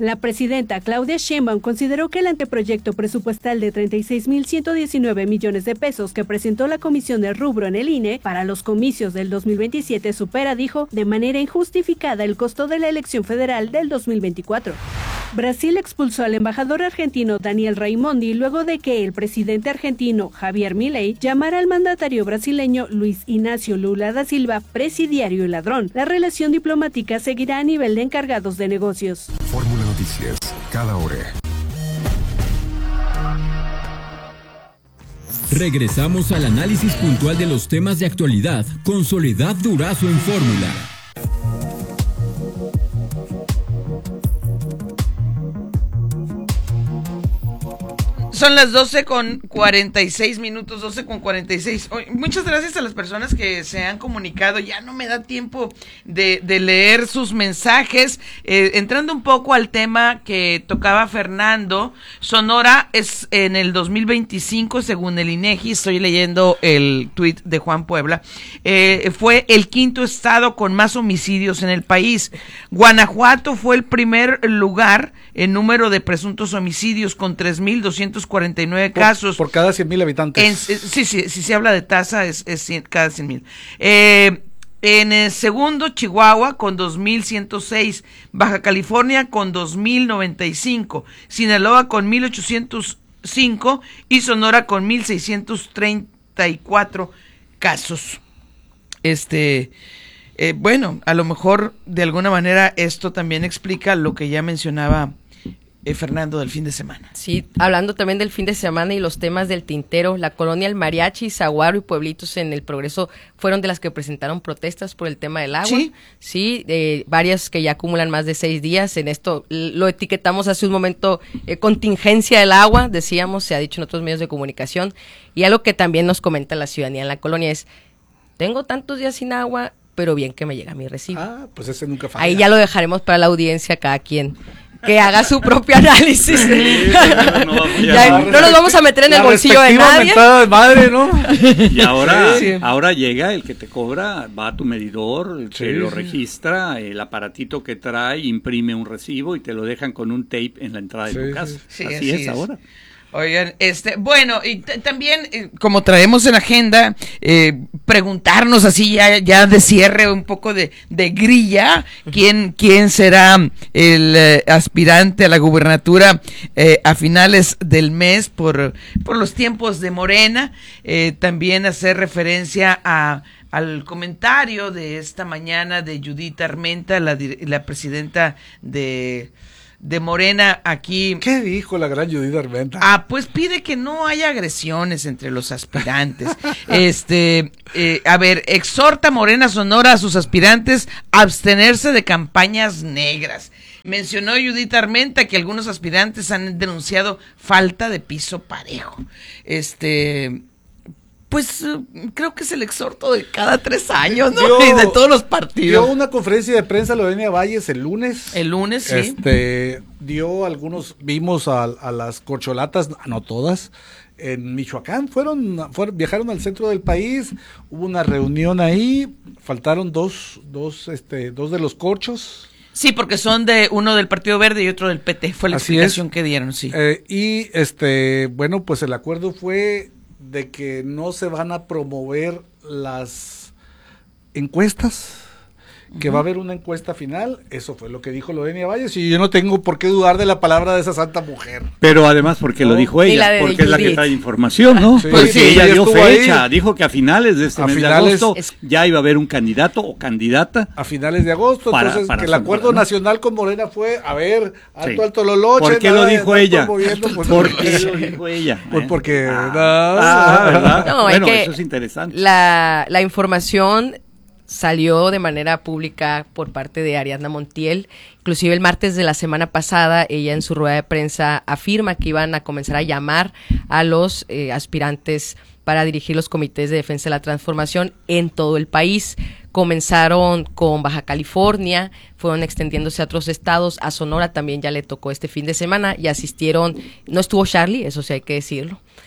La presidenta Claudia Sheinbaum consideró que el anteproyecto presupuestal de treinta y seis mil ciento diecinueve millones de pesos que presentó la Comisión del Rubro en el I N E para los comicios del dos mil veintisiete supera, dijo, de manera injustificada el costo de la elección federal del dos mil veinticuatro. Brasil expulsó al embajador argentino Daniel Raimondi luego de que el presidente argentino Javier Milei llamara al mandatario brasileño Luis Ignacio Lula da Silva presidiario y ladrón. La relación diplomática seguirá a nivel de encargados de negocios. Fórmula Noticias, cada hora. Regresamos al análisis puntual de los temas de actualidad con Soledad Durazo en Fórmula. Son las doce con cuarenta y seis minutos, doce con cuarenta y seis. Muchas gracias a las personas que se han comunicado. Ya no me da tiempo de, de leer sus mensajes. Eh, entrando un poco al tema que tocaba Fernando, Sonora es en el dos mil veinticinco, según el INEGI, estoy leyendo el tuit de Juan Puebla, eh, fue el quinto estado con más homicidios en el país. Guanajuato fue el primer lugar en número de presuntos homicidios con tres mil doscientos cuarenta y nueve casos. Por, por cada cien mil habitantes. En, sí, sí, si se habla de tasa es, es cien, cada cien mil. Eh, en el segundo, Chihuahua con dos mil ciento seis, Baja California con dos mil noventa y cinco, Sinaloa con mil ochocientos cinco y Sonora con mil seiscientos treinta y cuatro casos. Este... Eh, bueno, a lo mejor de alguna manera esto también explica lo que ya mencionaba eh, Fernando del fin de semana. Sí, hablando también del fin de semana y los temas del tintero, la colonia El Mariachi, Saguaro y pueblitos en El Progreso fueron de las que presentaron protestas por el tema del agua. Sí, sí eh, varias que ya acumulan más de seis días. En esto lo etiquetamos hace un momento, eh, contingencia del agua, decíamos, se ha dicho en otros medios de comunicación. Y algo que también nos comenta la ciudadanía en la colonia es, tengo tantos días sin agua, pero bien que me llega mi recibo. Ah, pues ese nunca falla. Ahí ya lo dejaremos para la audiencia, cada quien que haga su propio análisis. Sí, no, no, ya, no nos vamos a meter en el bolsillo de nadie. De madre, ¿no? Y ahora, sí. ahora llega el que te cobra, va a tu medidor, sí, te lo sí. registra, el aparatito que trae, imprime un recibo y te lo dejan con un tape en la entrada de sí, tu casa. Sí, así, así es, es ahora. Oigan, este, bueno, y t- también, eh, como traemos en agenda, eh, preguntarnos así ya, ya de cierre un poco de, de grilla, quién, quién será el eh, aspirante a la gubernatura eh, a finales del mes por, por los tiempos de Morena, eh, también hacer referencia a al comentario de esta mañana de Judith Armenta, la, la presidenta de... de Morena aquí. ¿Qué dijo la gran Judith Armenta? Ah, pues pide que no haya agresiones entre los aspirantes. este, eh, a ver, exhorta Morena Sonora a sus aspirantes a abstenerse de campañas negras. Mencionó Judith Armenta que algunos aspirantes han denunciado falta de piso parejo. Este... Pues uh, creo que es el exhorto de cada tres años, ¿no? Dio, y de todos los partidos. Dio una conferencia de prensa Lorena Valles el lunes. El lunes, sí. Este, dio algunos, vimos a, a las corcholatas, no todas, en Michoacán. Fueron, fueron, viajaron al centro del país, hubo una reunión ahí, faltaron dos, dos, este, dos de los corchos. Sí, porque son de uno del Partido Verde y otro del P T, fue la Así explicación es. que dieron, sí. Eh, y este, bueno, pues el acuerdo fue de que no se van a promover las encuestas, que uh-huh. va a haber una encuesta final. Eso fue lo que dijo Lorena Valles y yo no tengo por qué dudar de la palabra de esa santa mujer. Pero además porque ¿no? lo dijo ella, porque es la que trae información, ¿no? Sí, porque sí, ella ella dio fecha, ahí. dijo que a finales de este a mes finales, de agosto es... ya iba a haber un candidato o candidata. A finales de agosto, para, entonces para que el acuerdo para, ¿no? nacional con Morena fue, a ver, alto, sí. alto, loloche. ¿Por qué lo dijo ella? Pues, ¿Por qué lo dijo ella? Pues porque... Ah, no, ah, ¿verdad? No, bueno, es que eso es interesante. La, la información salió de manera pública por parte de Ariadna Montiel. Inclusive el martes de la semana pasada, ella en su rueda de prensa afirma que iban a comenzar a llamar a los eh, aspirantes para dirigir los comités de defensa de la transformación en todo el país. Comenzaron con Baja California, fueron extendiéndose a otros estados, a Sonora también ya le tocó este fin de semana y asistieron, no estuvo Charlie, eso sí hay que decirlo,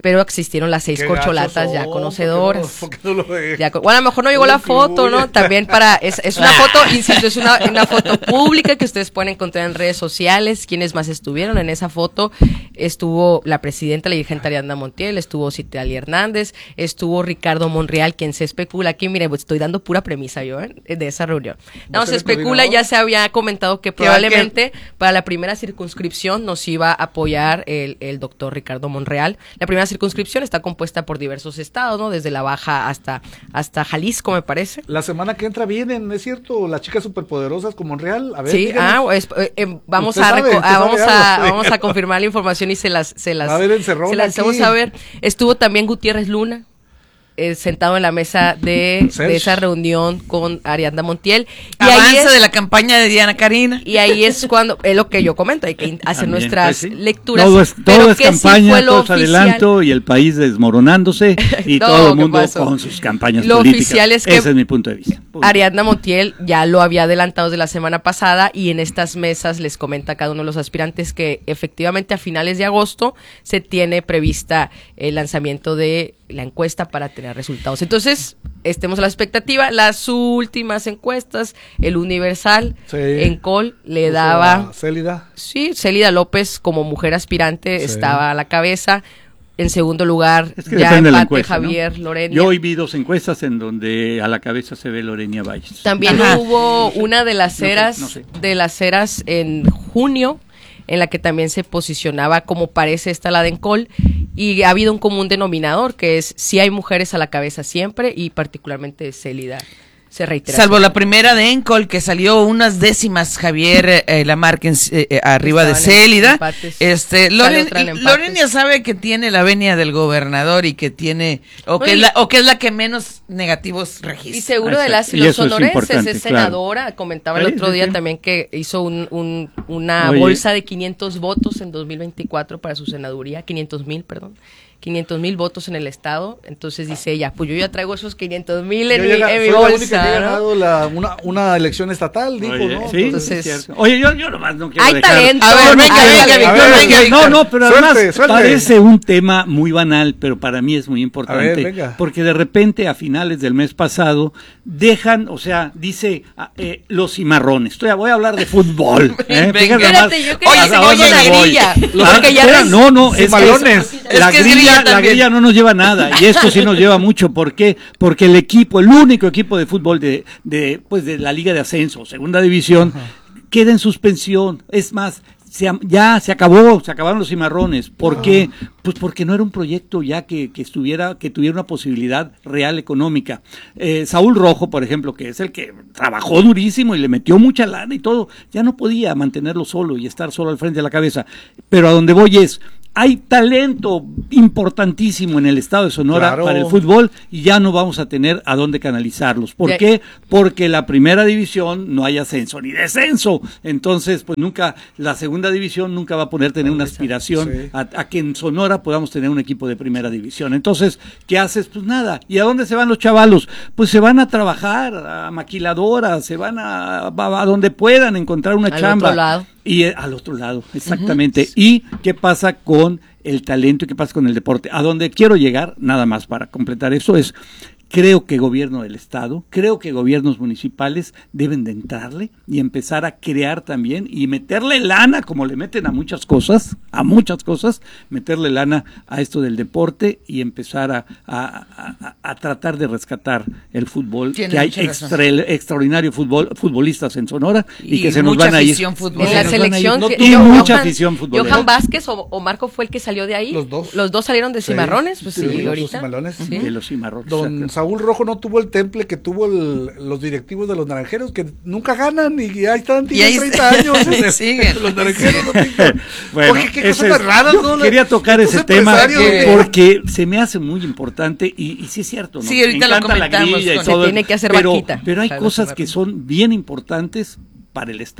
pero existieron las seis Qué corcholatas gachos ya son, conocedoras. ¿por qué no- por qué no lo de- Ya co- bueno, a lo mejor no llegó No la lo foto, ¿no? incluye. También para, es, es una foto, insisto, es una, una foto pública que ustedes pueden encontrar en redes sociales. ¿Quiénes más estuvieron en esa foto? Estuvo la presidenta, la dirigente Ariadna Montiel, estuvo Citlali Hernández, estuvo Ricardo Monreal, quien se especula, aquí miren, pues estoy dando pura premisa yo, ¿eh? De esa reunión. No, ¿Va a se ser el especula, coordinador? ya se había comentado que Que va a probablemente para la primera circunscripción nos iba a apoyar el, el doctor Ricardo Monreal. La primera circunscripción está compuesta por diversos estados, ¿no? Desde la Baja hasta, hasta Jalisco, me parece. La semana que entra vienen, ¿es cierto? Las chicas superpoderosas como Monreal. A ver, Sí, díganos. ah, es- eh, eh, vamos, Usted a, sabe, reco- usted ah, sabe vamos, algo, a, sí. vamos a confirmar la información y se las, se las, A ver, encerrona se las aquí. vamos a ver. Estuvo también Gutiérrez Luna, eh, sentado en la mesa de, Serge. de esa reunión con Ariadna Montiel. Y Avanza ahí es, de la campaña de Diana Karina. y ahí es cuando, es lo que yo comento, hay que in- hacer También, nuestras pues sí. lecturas. Todo es, pero todo es que sí campaña, fue lo todo es oficial. adelanto y el país desmoronándose y No, todo el ¿qué mundo pasó? con sus campañas Lo políticas. oficial es que Ese es mi punto de vista. Punto. Ariadna Montiel ya lo había adelantado de la semana pasada y en estas mesas les comenta a cada uno de los aspirantes que efectivamente a finales de agosto se tiene prevista el lanzamiento de la encuesta para tener resultados. Entonces, estemos a la expectativa. Las últimas encuestas, el Universal, Sí. en Col, le Puso daba... a Célida. Sí, Célida López como mujer aspirante Sí. estaba a la cabeza. En segundo lugar, Es que ya depende de la empate encuesta, ¿no? Javier Lorena. Yo hoy vi dos encuestas en donde a la cabeza se ve Lorena Valles. También Ajá. hubo una de las No sé, eras, no sé. de las eras en junio, en la que también se posicionaba como parece esta la de Encol, y ha habido un común denominador que es si hay mujeres a la cabeza siempre y particularmente Célida se reitera. Salvo la primera de Encol, que salió unas décimas Javier eh, Lamarque en- eh, eh, arriba de Estaban en Célida. empates. Este, Sale Loren, otra en empates. Loren ya sabe que tiene la venia del gobernador y que tiene, o que, Oye, es la, o que es la que menos negativos registra. Y seguro de Exacto. las y Y los eso es sonorenses, importante, es claro. senadora, comentaba el Sí, otro sí, día sí. también que hizo un, un- una Oye. bolsa de quinientos votos en dos mil veinticuatro para su senaduría, quinientos mil, perdón, quinientos mil votos en el estado, entonces dice ella, pues yo ya traigo esos quinientos mil en, Yo mi, llega- en mi soy la única bolsa, que ha ¿no? ganado la- una, una elección estatal, dijo, Oye, ¿no? sí, Entonces, es cierto. Oye, yo, yo nomás no quiero Hay dejar- talento. A ver, venga, hay venga, talento. Víctor, A ver, venga, no, Víctor. No, no, pero Suelte, además suelte. parece un tema muy banal, pero para mí es muy importante. A ver, venga. Porque de repente, a finales del mes pasado, dejan, o sea, dice ah, eh, los cimarrones. Estoy, voy a hablar de fútbol. ¿eh? Venga. Fíjate nada más. Espérate, yo quería Oye, que ¿a dónde oye la me voy? grilla, Ah, porque ya espera, ves- no, no, es que Cimalones. Es la que es grilla, grilla la también. grilla no nos lleva nada y esto sí nos lleva mucho. ¿Por qué? Porque el equipo, el único equipo de fútbol de, de, pues de la Liga de Ascenso, Segunda División, queda en suspensión. Es más, se, am- ya se acabó, se acabaron los cimarrones. ¿Por qué? Pues porque no era un proyecto ya que, que estuviera, que tuviera una posibilidad real económica. Eh, Saúl Rojo, por ejemplo, que es el que trabajó durísimo y le metió mucha lana y todo, ya no podía mantenerlo solo y estar solo al frente de la cabeza. Pero a donde voy es, hay talento importantísimo en el estado de Sonora Claro. para el fútbol y ya no vamos a tener a dónde canalizarlos. ¿Por Ya- qué? Porque la primera división no hay ascenso ni descenso. Entonces, pues nunca, la segunda división nunca va a poder tener una aspiración Sí. a, a que en Sonora podamos tener un equipo de primera división. Entonces, ¿qué haces? Pues nada. ¿Y a dónde se van los chavalos? Pues se van a trabajar a maquiladoras, se van a, a, a donde puedan encontrar una Al chamba. otro lado. Y eh, al otro lado, exactamente. ¿Y qué pasa con el talento y qué pasa con el deporte? A donde quiero llegar, nada más para completar eso, es creo que gobierno del estado, creo que gobiernos municipales deben de entrarle y empezar a crear también y meterle lana, como le meten a muchas cosas, a muchas cosas, meterle lana a esto del deporte y empezar a, a, a, a tratar de rescatar el fútbol, Tiene que hay mucha razón. extra, extraordinario fútbol, futbolistas en Sonora y, Y que se nos mucha van a ir. afición futbolera. En la Se nos van a ir. selección, No, que- y Yo- mucha Johan- afición futbolera. Johan Vázquez o, o Marco fue el que salió de ahí. Los dos. Los dos salieron de Sí. Cimarrones, pues sí, Sí, los ahorita. Cimalones. Sí. De los cimarrones. Don Saúl Rojo no tuvo el temple que tuvo el- los directivos de los Naranjeros, que nunca ganan y ahí están, Y ahí tienen treinta años. se- siguen. Los Naranjeros no tienen- Bueno, Oye, qué ese cosas más es- raras, yo ¿no? quería tocar Estos ese tema empresarios, que- porque se me hace muy importante y, y sí es cierto, ¿no? Sí, ahorita Me lo encanta la comentamos grilla y con- Se todo, tiene que hacer pero, vaquita. pero hay Para cosas los que son bien importantes para el estado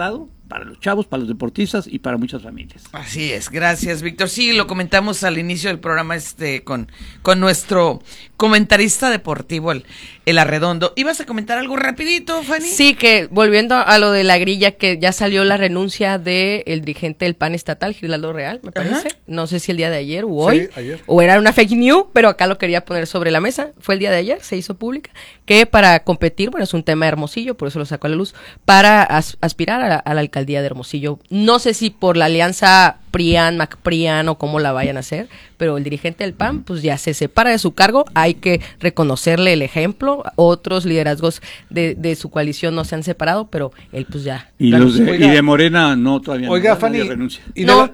para los chavos, para los deportistas y para muchas familias. Así es, gracias, Víctor. Sí, lo comentamos al inicio del programa este con, con nuestro comentarista deportivo, el, el Arredondo. ¿Ibas a comentar algo rapidito, Fanny? Sí, que volviendo a lo de la grilla, que ya salió la renuncia del dirigente del P A N estatal, Giraldo Real, me parece. Ajá. No sé si el día de ayer o hoy, sí, ayer. O era una fake news, pero acá lo quería poner sobre la mesa. Fue el día de ayer, se hizo pública, que para competir, bueno, es un tema de Hermosillo, por eso lo sacó a la luz, para as, aspirar a la, a la alcaldía de Hermosillo. No sé si por la alianza Prian, MacPrian o cómo la vayan a hacer, pero el dirigente del P A N pues ya se separa de su cargo, hay que reconocerle el ejemplo, otros liderazgos de, de su coalición no se han separado, pero él pues ya. Y, los de, y de Morena no, todavía oiga, no, Fanny, renuncia. Y no,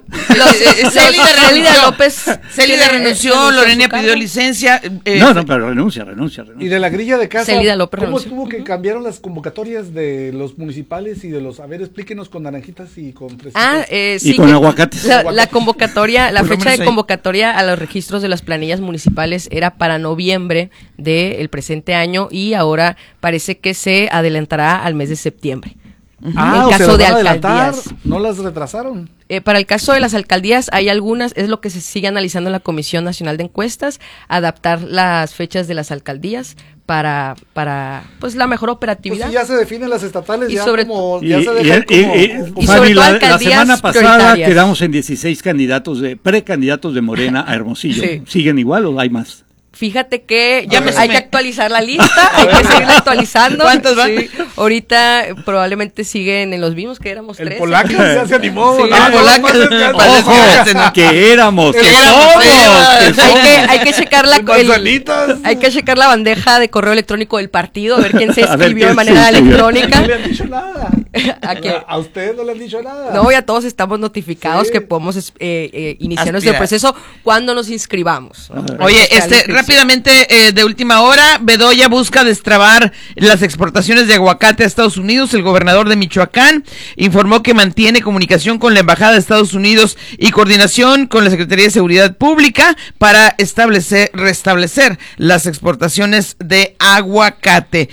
Célida López. Célida renunció, Lorena pidió licencia. Eh, no, no, pero renuncia, renuncia, renuncia. Y de la grilla de casa, Célida López ¿cómo renunció? estuvo que cambiaron las convocatorias de los municipales y de los, a ver, explíquenos con naranjitas y con fresitas? Ah, eh, sí. Y con aguacates. La, la convocatoria, la fecha de convocatoria a los registros de las planillas municipales era para noviembre del presente año y ahora parece que se adelantará al mes de septiembre. Ah, en caso o de sea, alcaldías. No las retrasaron. Eh, para el caso de las alcaldías hay algunas, es lo que se sigue analizando en la Comisión Nacional de Encuestas, adaptar las fechas de las alcaldías para, para pues la mejor operatividad. Pues si ya se definen las estatales, y ya sobre, como, y, ya se dejan y, como, y, como y, Fanny, la, la semana pasada quedamos en dieciséis candidatos de precandidatos de Morena a Hermosillo. Sí. ¿Siguen igual o hay más? Fíjate que ya hay que actualizar la lista, hay que seguir actualizando. ¿Cuántos van? Sí, ahorita probablemente siguen en los mismos, que éramos el tres. Polaco ya se animó. Sí, ¿no? el Polaco. Ojo, que éramos, que, que somos. Que somos. Hay, que, hay que checar la el, hay que checar la bandeja de correo electrónico del partido, a ver quién se inscribió de manera electrónica. No le han dicho nada. ¿A, a usted no le han dicho nada. No, ya todos estamos notificados sí. que podemos eh, eh, iniciar Aspirar. nuestro proceso cuando nos inscribamos, ¿no? Oye, este rápidamente eh, de última hora, Bedoya busca destrabar las exportaciones de aguacate a Estados Unidos. El gobernador de Michoacán informó que mantiene comunicación con la Embajada de Estados Unidos y coordinación con la Secretaría de Seguridad Pública para establecer, restablecer las exportaciones de aguacate.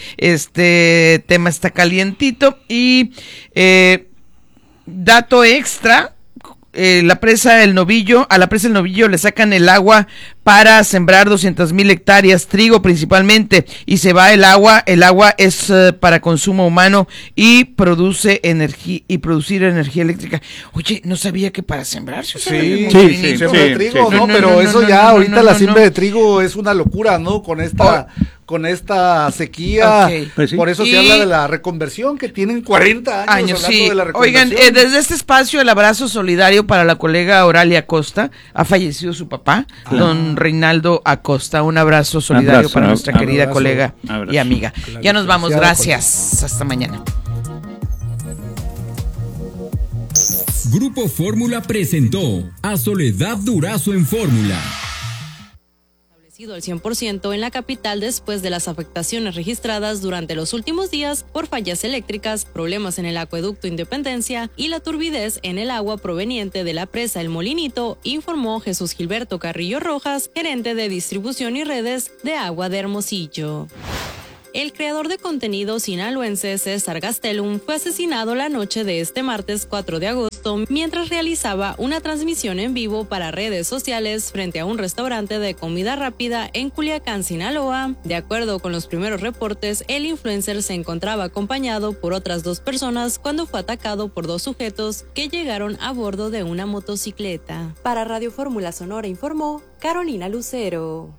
Este tema está calientito y eh, dato extra. Eh, la presa El Novillo, a la presa El Novillo le sacan el agua para sembrar doscientas mil hectáreas, trigo principalmente, y se va el agua, el agua es uh, para consumo humano y produce energía y producir energía eléctrica. Oye, no sabía que para sembrar se usaba sí, el sí, sí, siembra sí, de trigo, sí. ¿no? no, no pero no, eso no, ya no, ahorita no, no, la siembra no. de trigo es una locura, ¿no? Con esta oh. con esta sequía, okay. pues sí. por eso y... se habla de la reconversión, que tienen cuarenta años, años hablando sí. de la reconversión. Oigan, eh, desde este espacio el abrazo solidario para la colega Oralia Acosta, ha fallecido su papá, ah. don Reinaldo Acosta, un abrazo solidario abrazo, para nuestra abrazo, querida abrazo, colega abrazo. y amiga. Claro, ya nos vamos, gracias, hasta mañana. Grupo Fórmula presentó a Soledad Durazo en Fórmula. Al cien por ciento en la capital después de las afectaciones registradas durante los últimos días por fallas eléctricas, problemas en el acueducto Independencia y la turbidez en el agua proveniente de la presa El Molinito, informó Jesús Gilberto Carrillo Rojas, gerente de distribución y redes de agua de Hermosillo. El creador de contenido sinaloense César Gastelum fue asesinado la noche de este martes cuatro de agosto mientras realizaba una transmisión en vivo para redes sociales frente a un restaurante de comida rápida en Culiacán, Sinaloa. De acuerdo con los primeros reportes, el influencer se encontraba acompañado por otras dos personas cuando fue atacado por dos sujetos que llegaron a bordo de una motocicleta. Para Radio Fórmula Sonora informó Carolina Lucero.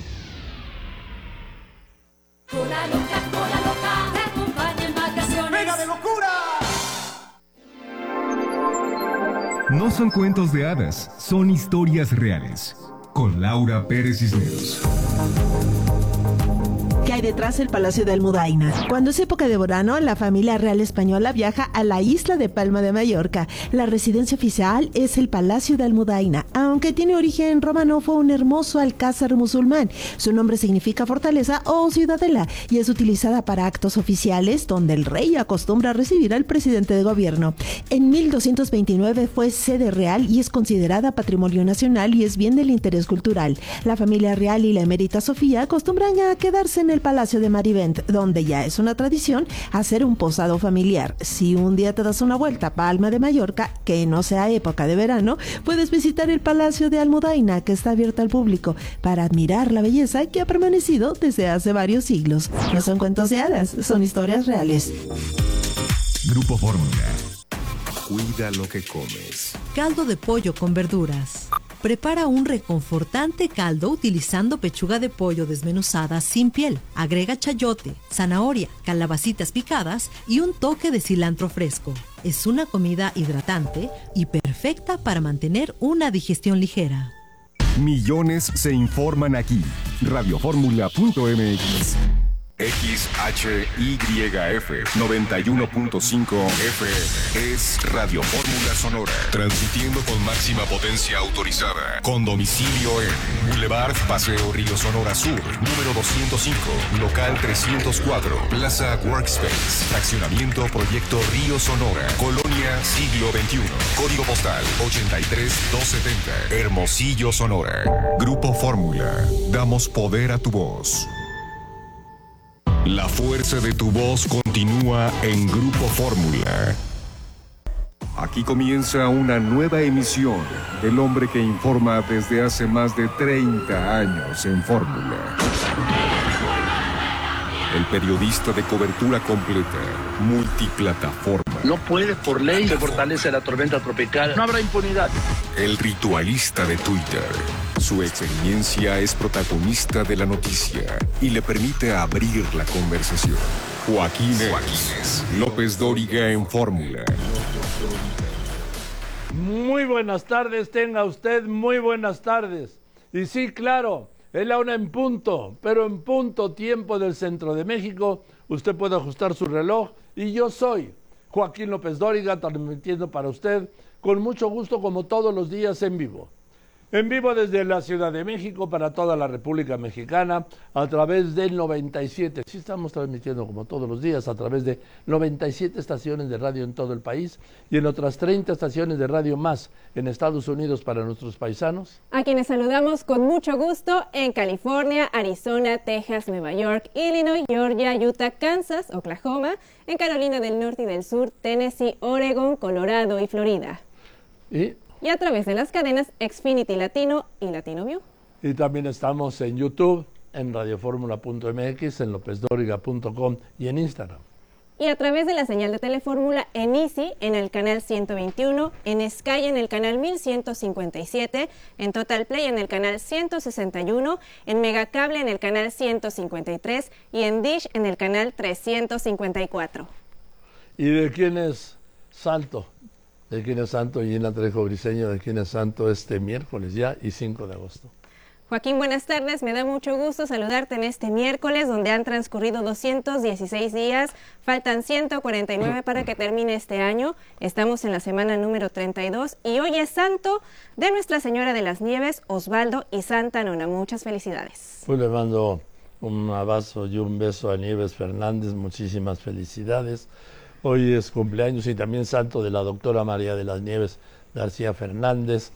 Cola loca, cola loca, te acompaña en vacaciones. ¡Venga de locura! No son cuentos de hadas, son historias reales. Con Laura Pérez Cisneros. ¿Qué hay detrás del Palacio de Almudaina? Cuando es época de verano, la familia real española viaja a la isla de Palma de Mallorca. La residencia oficial es el Palacio de Almudaina, aunque tiene origen romano, fue un hermoso alcázar musulmán. Su nombre significa fortaleza o ciudadela y es utilizada para actos oficiales donde el rey acostumbra a recibir al presidente de gobierno. En mil doscientos veintinueve fue sede real y es considerada patrimonio nacional y es bien del interés cultural. La familia real y la emérita Sofía acostumbran a quedarse en el el Palacio de Marivent, donde ya es una tradición hacer un posado familiar. Si un día te das una vuelta a Palma de Mallorca, que no sea época de verano, puedes visitar el Palacio de Almudaina, que está abierto al público, para admirar la belleza que ha permanecido desde hace varios siglos. No son cuentos de hadas, son historias reales. Grupo Fórmula. Cuida lo que comes. Caldo de pollo con verduras. Prepara un reconfortante caldo utilizando pechuga de pollo desmenuzada sin piel. Agrega chayote, zanahoria, calabacitas picadas y un toque de cilantro fresco. Es una comida hidratante y perfecta para mantener una digestión ligera. Millones se informan aquí. Radioformula punto m x. X H Y F noventa y uno punto cinco F M es Radio Fórmula Sonora, transmitiendo con máxima potencia autorizada, con domicilio en Boulevard Paseo Río Sonora Sur, número doscientos cinco, local trescientos cuatro, Plaza Workspace, fraccionamiento Proyecto Río Sonora, Colonia Siglo veintiuno, código postal ochenta y tres doscientos setenta, Hermosillo, Sonora. Grupo Fórmula, damos poder a tu voz. La fuerza de tu voz continúa en Grupo Fórmula. Aquí comienza una nueva emisión del hombre que informa desde hace más de treinta años en Fórmula. El periodista de cobertura completa, multiplataforma. No puede, por ley, se fortalece la tormenta tropical. No habrá impunidad. El ritualista de Twitter. Su experiencia es protagonista de la noticia y le permite abrir la conversación. Joaquín Joaquínez López Dóriga en Fórmula. Muy buenas tardes, tenga usted muy buenas tardes. Y sí, claro, es la una en punto, pero en punto tiempo del centro de México. Usted puede ajustar su reloj y yo soy Joaquín López Dóriga, transmitiendo para usted con mucho gusto como todos los días en vivo. En vivo desde la Ciudad de México para toda la República Mexicana a través del noventa y siete. Sí, estamos transmitiendo como todos los días a través de noventa y siete estaciones de radio en todo el país y en otras treinta estaciones de radio más en Estados Unidos para nuestros paisanos. A quienes saludamos con mucho gusto en California, Arizona, Texas, Nueva York, Illinois, Georgia, Utah, Kansas, Oklahoma, en Carolina del Norte y del Sur, Tennessee, Oregon, Colorado y Florida. Y... y a través de las cadenas Xfinity Latino y Latino View. Y también estamos en YouTube, en radioformula punto m x, en lópez dóriga punto com y en Instagram. Y a través de la señal de Telefórmula en Easy, en el canal ciento veintiuno, en Sky en el canal mil ciento cincuenta y siete, en Total Play en el canal ciento sesenta y uno, en Megacable en el canal ciento cincuenta y tres y en Dish en el canal trescientos cincuenta y cuatro. ¿Y de quién es Santo? ¿De quién es Santo? Gina Trejo Briseño, ¿de quién es Santo este miércoles ya y cinco de agosto? Joaquín, buenas tardes. Me da mucho gusto saludarte en este miércoles, donde han transcurrido doscientos dieciséis días. Faltan ciento cuarenta y nueve para que termine este año. Estamos en la semana número treinta y dos y hoy es santo de Nuestra Señora de las Nieves, Osvaldo y Santa Nona. Muchas felicidades. Pues le mando un abrazo y un beso a Nieves Fernández. Muchísimas felicidades. Hoy es cumpleaños y también santo de la doctora María de las Nieves García Fernández.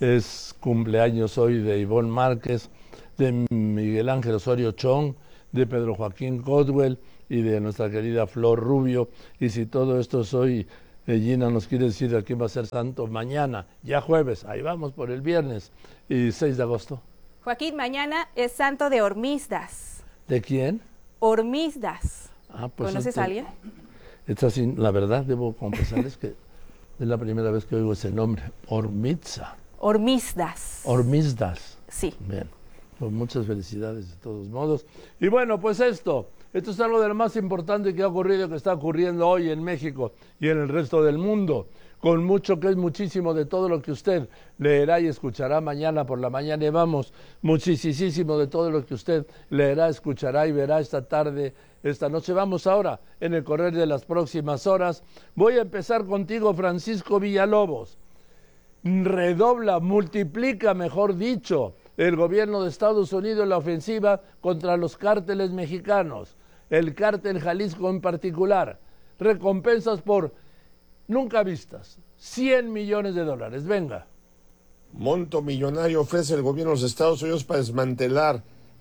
Es cumpleaños hoy de Ivonne Márquez, de Miguel Ángel Osorio Chong, de Pedro Joaquín Codwell y de nuestra querida Flor Rubio. Y si todo esto es hoy, eh, Gina nos quiere decir a quién va a ser santo mañana, ya jueves, ahí vamos por el viernes, y seis de agosto. Joaquín, mañana es santo de Hormisdas. ¿De quién? Hormisdas. Ah, pues ¿Conoces este... a alguien? Esta, la verdad, debo confesarles que es la primera vez que oigo ese nombre, Hormitza. Hormisdas. Hormisdas. Sí. Bien, pues muchas felicidades de todos modos. Y bueno, pues esto, esto es algo de lo más importante que ha ocurrido, que está ocurriendo hoy en México y en el resto del mundo. Con mucho, que es muchísimo de todo lo que usted leerá y escuchará mañana por la mañana. Y vamos, muchísimo de todo lo que usted leerá, escuchará y verá esta tarde, esta noche. Vamos ahora, en el correr de las próximas horas. Voy a empezar contigo, Francisco Villalobos. Redobla, multiplica, mejor dicho, el gobierno de Estados Unidos la ofensiva contra los cárteles mexicanos. El cártel Jalisco en particular. Recompensas por... nunca vistas, cien millones de dólares, venga. Monto millonario ofrece el gobierno de los Estados Unidos para desmantelar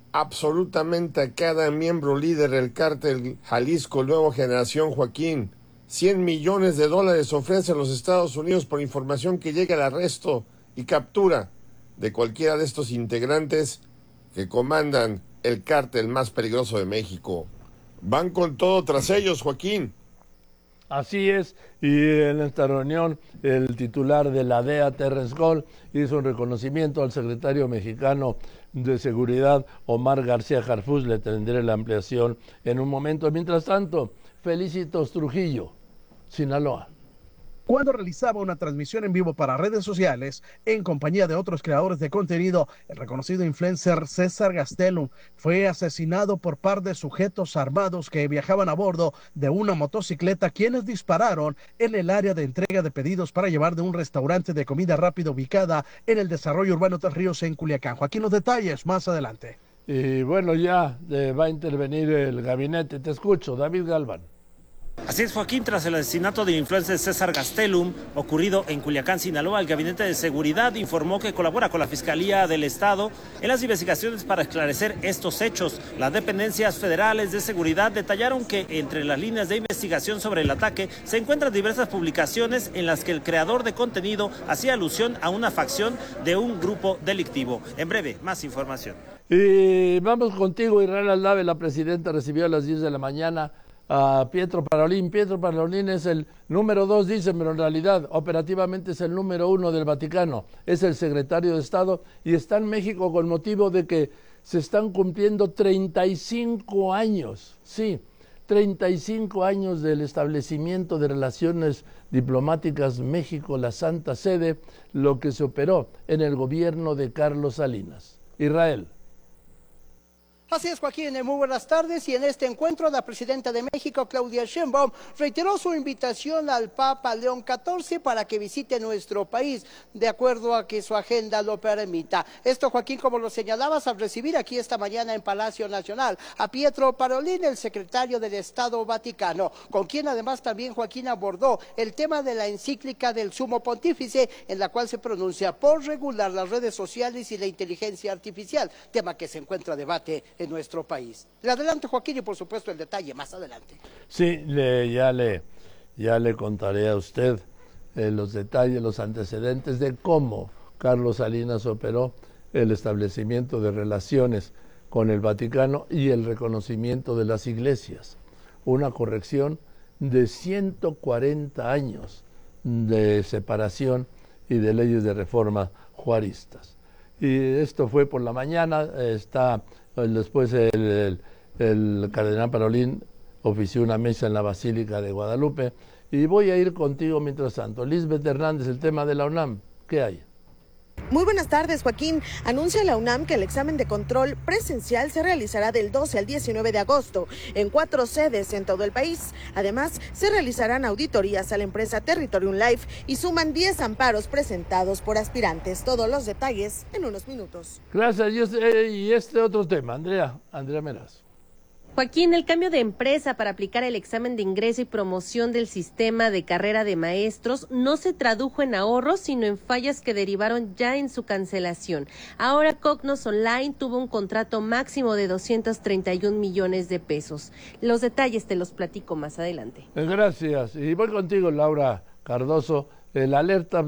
absolutamente a cada miembro líder del cártel Jalisco Nueva Generación, Joaquín. cien millones de dólares ofrecen los Estados Unidos por información que llegue al arresto y captura de cualquiera de estos integrantes que comandan el cártel más peligroso de México. Van con todo tras ellos, Joaquín. Así es, y en esta reunión el titular de la D E A, Terrence Gold, hizo un reconocimiento al secretario mexicano de Seguridad, Omar García Harfuch. Le tendré la ampliación en un momento. Mientras tanto, Felicitos Trujillo, Sinaloa. Cuando realizaba una transmisión en vivo para redes sociales en compañía de otros creadores de contenido, el reconocido influencer César Gastelum fue asesinado por par de sujetos armados que viajaban a bordo de una motocicleta, quienes dispararon en el área de entrega de pedidos para llevar de un restaurante de comida rápida ubicada en el desarrollo urbano Tres Ríos en Culiacán. Joaquín, los detalles más adelante. Y bueno, ya eh, va a intervenir el gabinete. Te escucho, David Galván. Así es, Joaquín, tras el asesinato del influencer César Gastelum, ocurrido en Culiacán, Sinaloa, el Gabinete de Seguridad informó que colabora con la Fiscalía del Estado en las investigaciones para esclarecer estos hechos. Las dependencias federales de seguridad detallaron que entre las líneas de investigación sobre el ataque se encuentran diversas publicaciones en las que el creador de contenido hacía alusión a una facción de un grupo delictivo. En breve, más información. Y vamos contigo, Israel Aldave. La presidenta recibió a las diez de la mañana a Pietro Parolin. Pietro Parolin es el número dos, dicen, pero en realidad operativamente es el número uno del Vaticano, es el secretario de Estado y está en México con motivo de que se están cumpliendo treinta y cinco años, sí, treinta y cinco años del establecimiento de relaciones diplomáticas México, la Santa Sede, lo que se operó en el gobierno de Carlos Salinas. Israel. Así es, Joaquín, muy buenas tardes. Y en este encuentro, la presidenta de México, Claudia Sheinbaum, reiteró su invitación al Papa León catorce para que visite nuestro país, de acuerdo a que su agenda lo permita. Esto, Joaquín, como lo señalabas, al recibir aquí esta mañana en Palacio Nacional a Pietro Parolin, el secretario del Estado Vaticano, con quien además también, Joaquín, abordó el tema de la encíclica del Sumo Pontífice, en la cual se pronuncia por regular las redes sociales y la inteligencia artificial, tema que se encuentra a debate en nuestro país. Le adelanto, Joaquín, y por supuesto el detalle más adelante. Sí, le, ya, le, ya le contaré a usted eh, los detalles, los antecedentes de cómo Carlos Salinas operó el establecimiento de relaciones con el Vaticano y el reconocimiento de las iglesias. Una corrección de ciento cuarenta años de separación y de leyes de reforma juaristas. Y esto fue por la mañana, está después el, el, el cardenal Parolin ofició una mesa en la Basílica de Guadalupe, y voy a ir contigo mientras tanto. Lisbeth Hernández, el tema de la UNAM, ¿qué hay? Muy buenas tardes, Joaquín. Anuncia la UNAM que el examen de control presencial se realizará del doce al diecinueve de agosto en cuatro sedes en todo el país. Además, se realizarán auditorías a la empresa Territorium Life y suman diez amparos presentados por aspirantes. Todos los detalles en unos minutos. Gracias. Y este, y este otro tema, Andrea, Andrea Meraz. Joaquín, el cambio de empresa para aplicar el examen de ingreso y promoción del sistema de carrera de maestros no se tradujo en ahorros, sino en fallas que derivaron ya en su cancelación. Ahora Cognos Online tuvo un contrato máximo de doscientos treinta y un millones de pesos. Los detalles te los platico más adelante. Gracias. Y voy contigo, Laura Cardoso. El alerta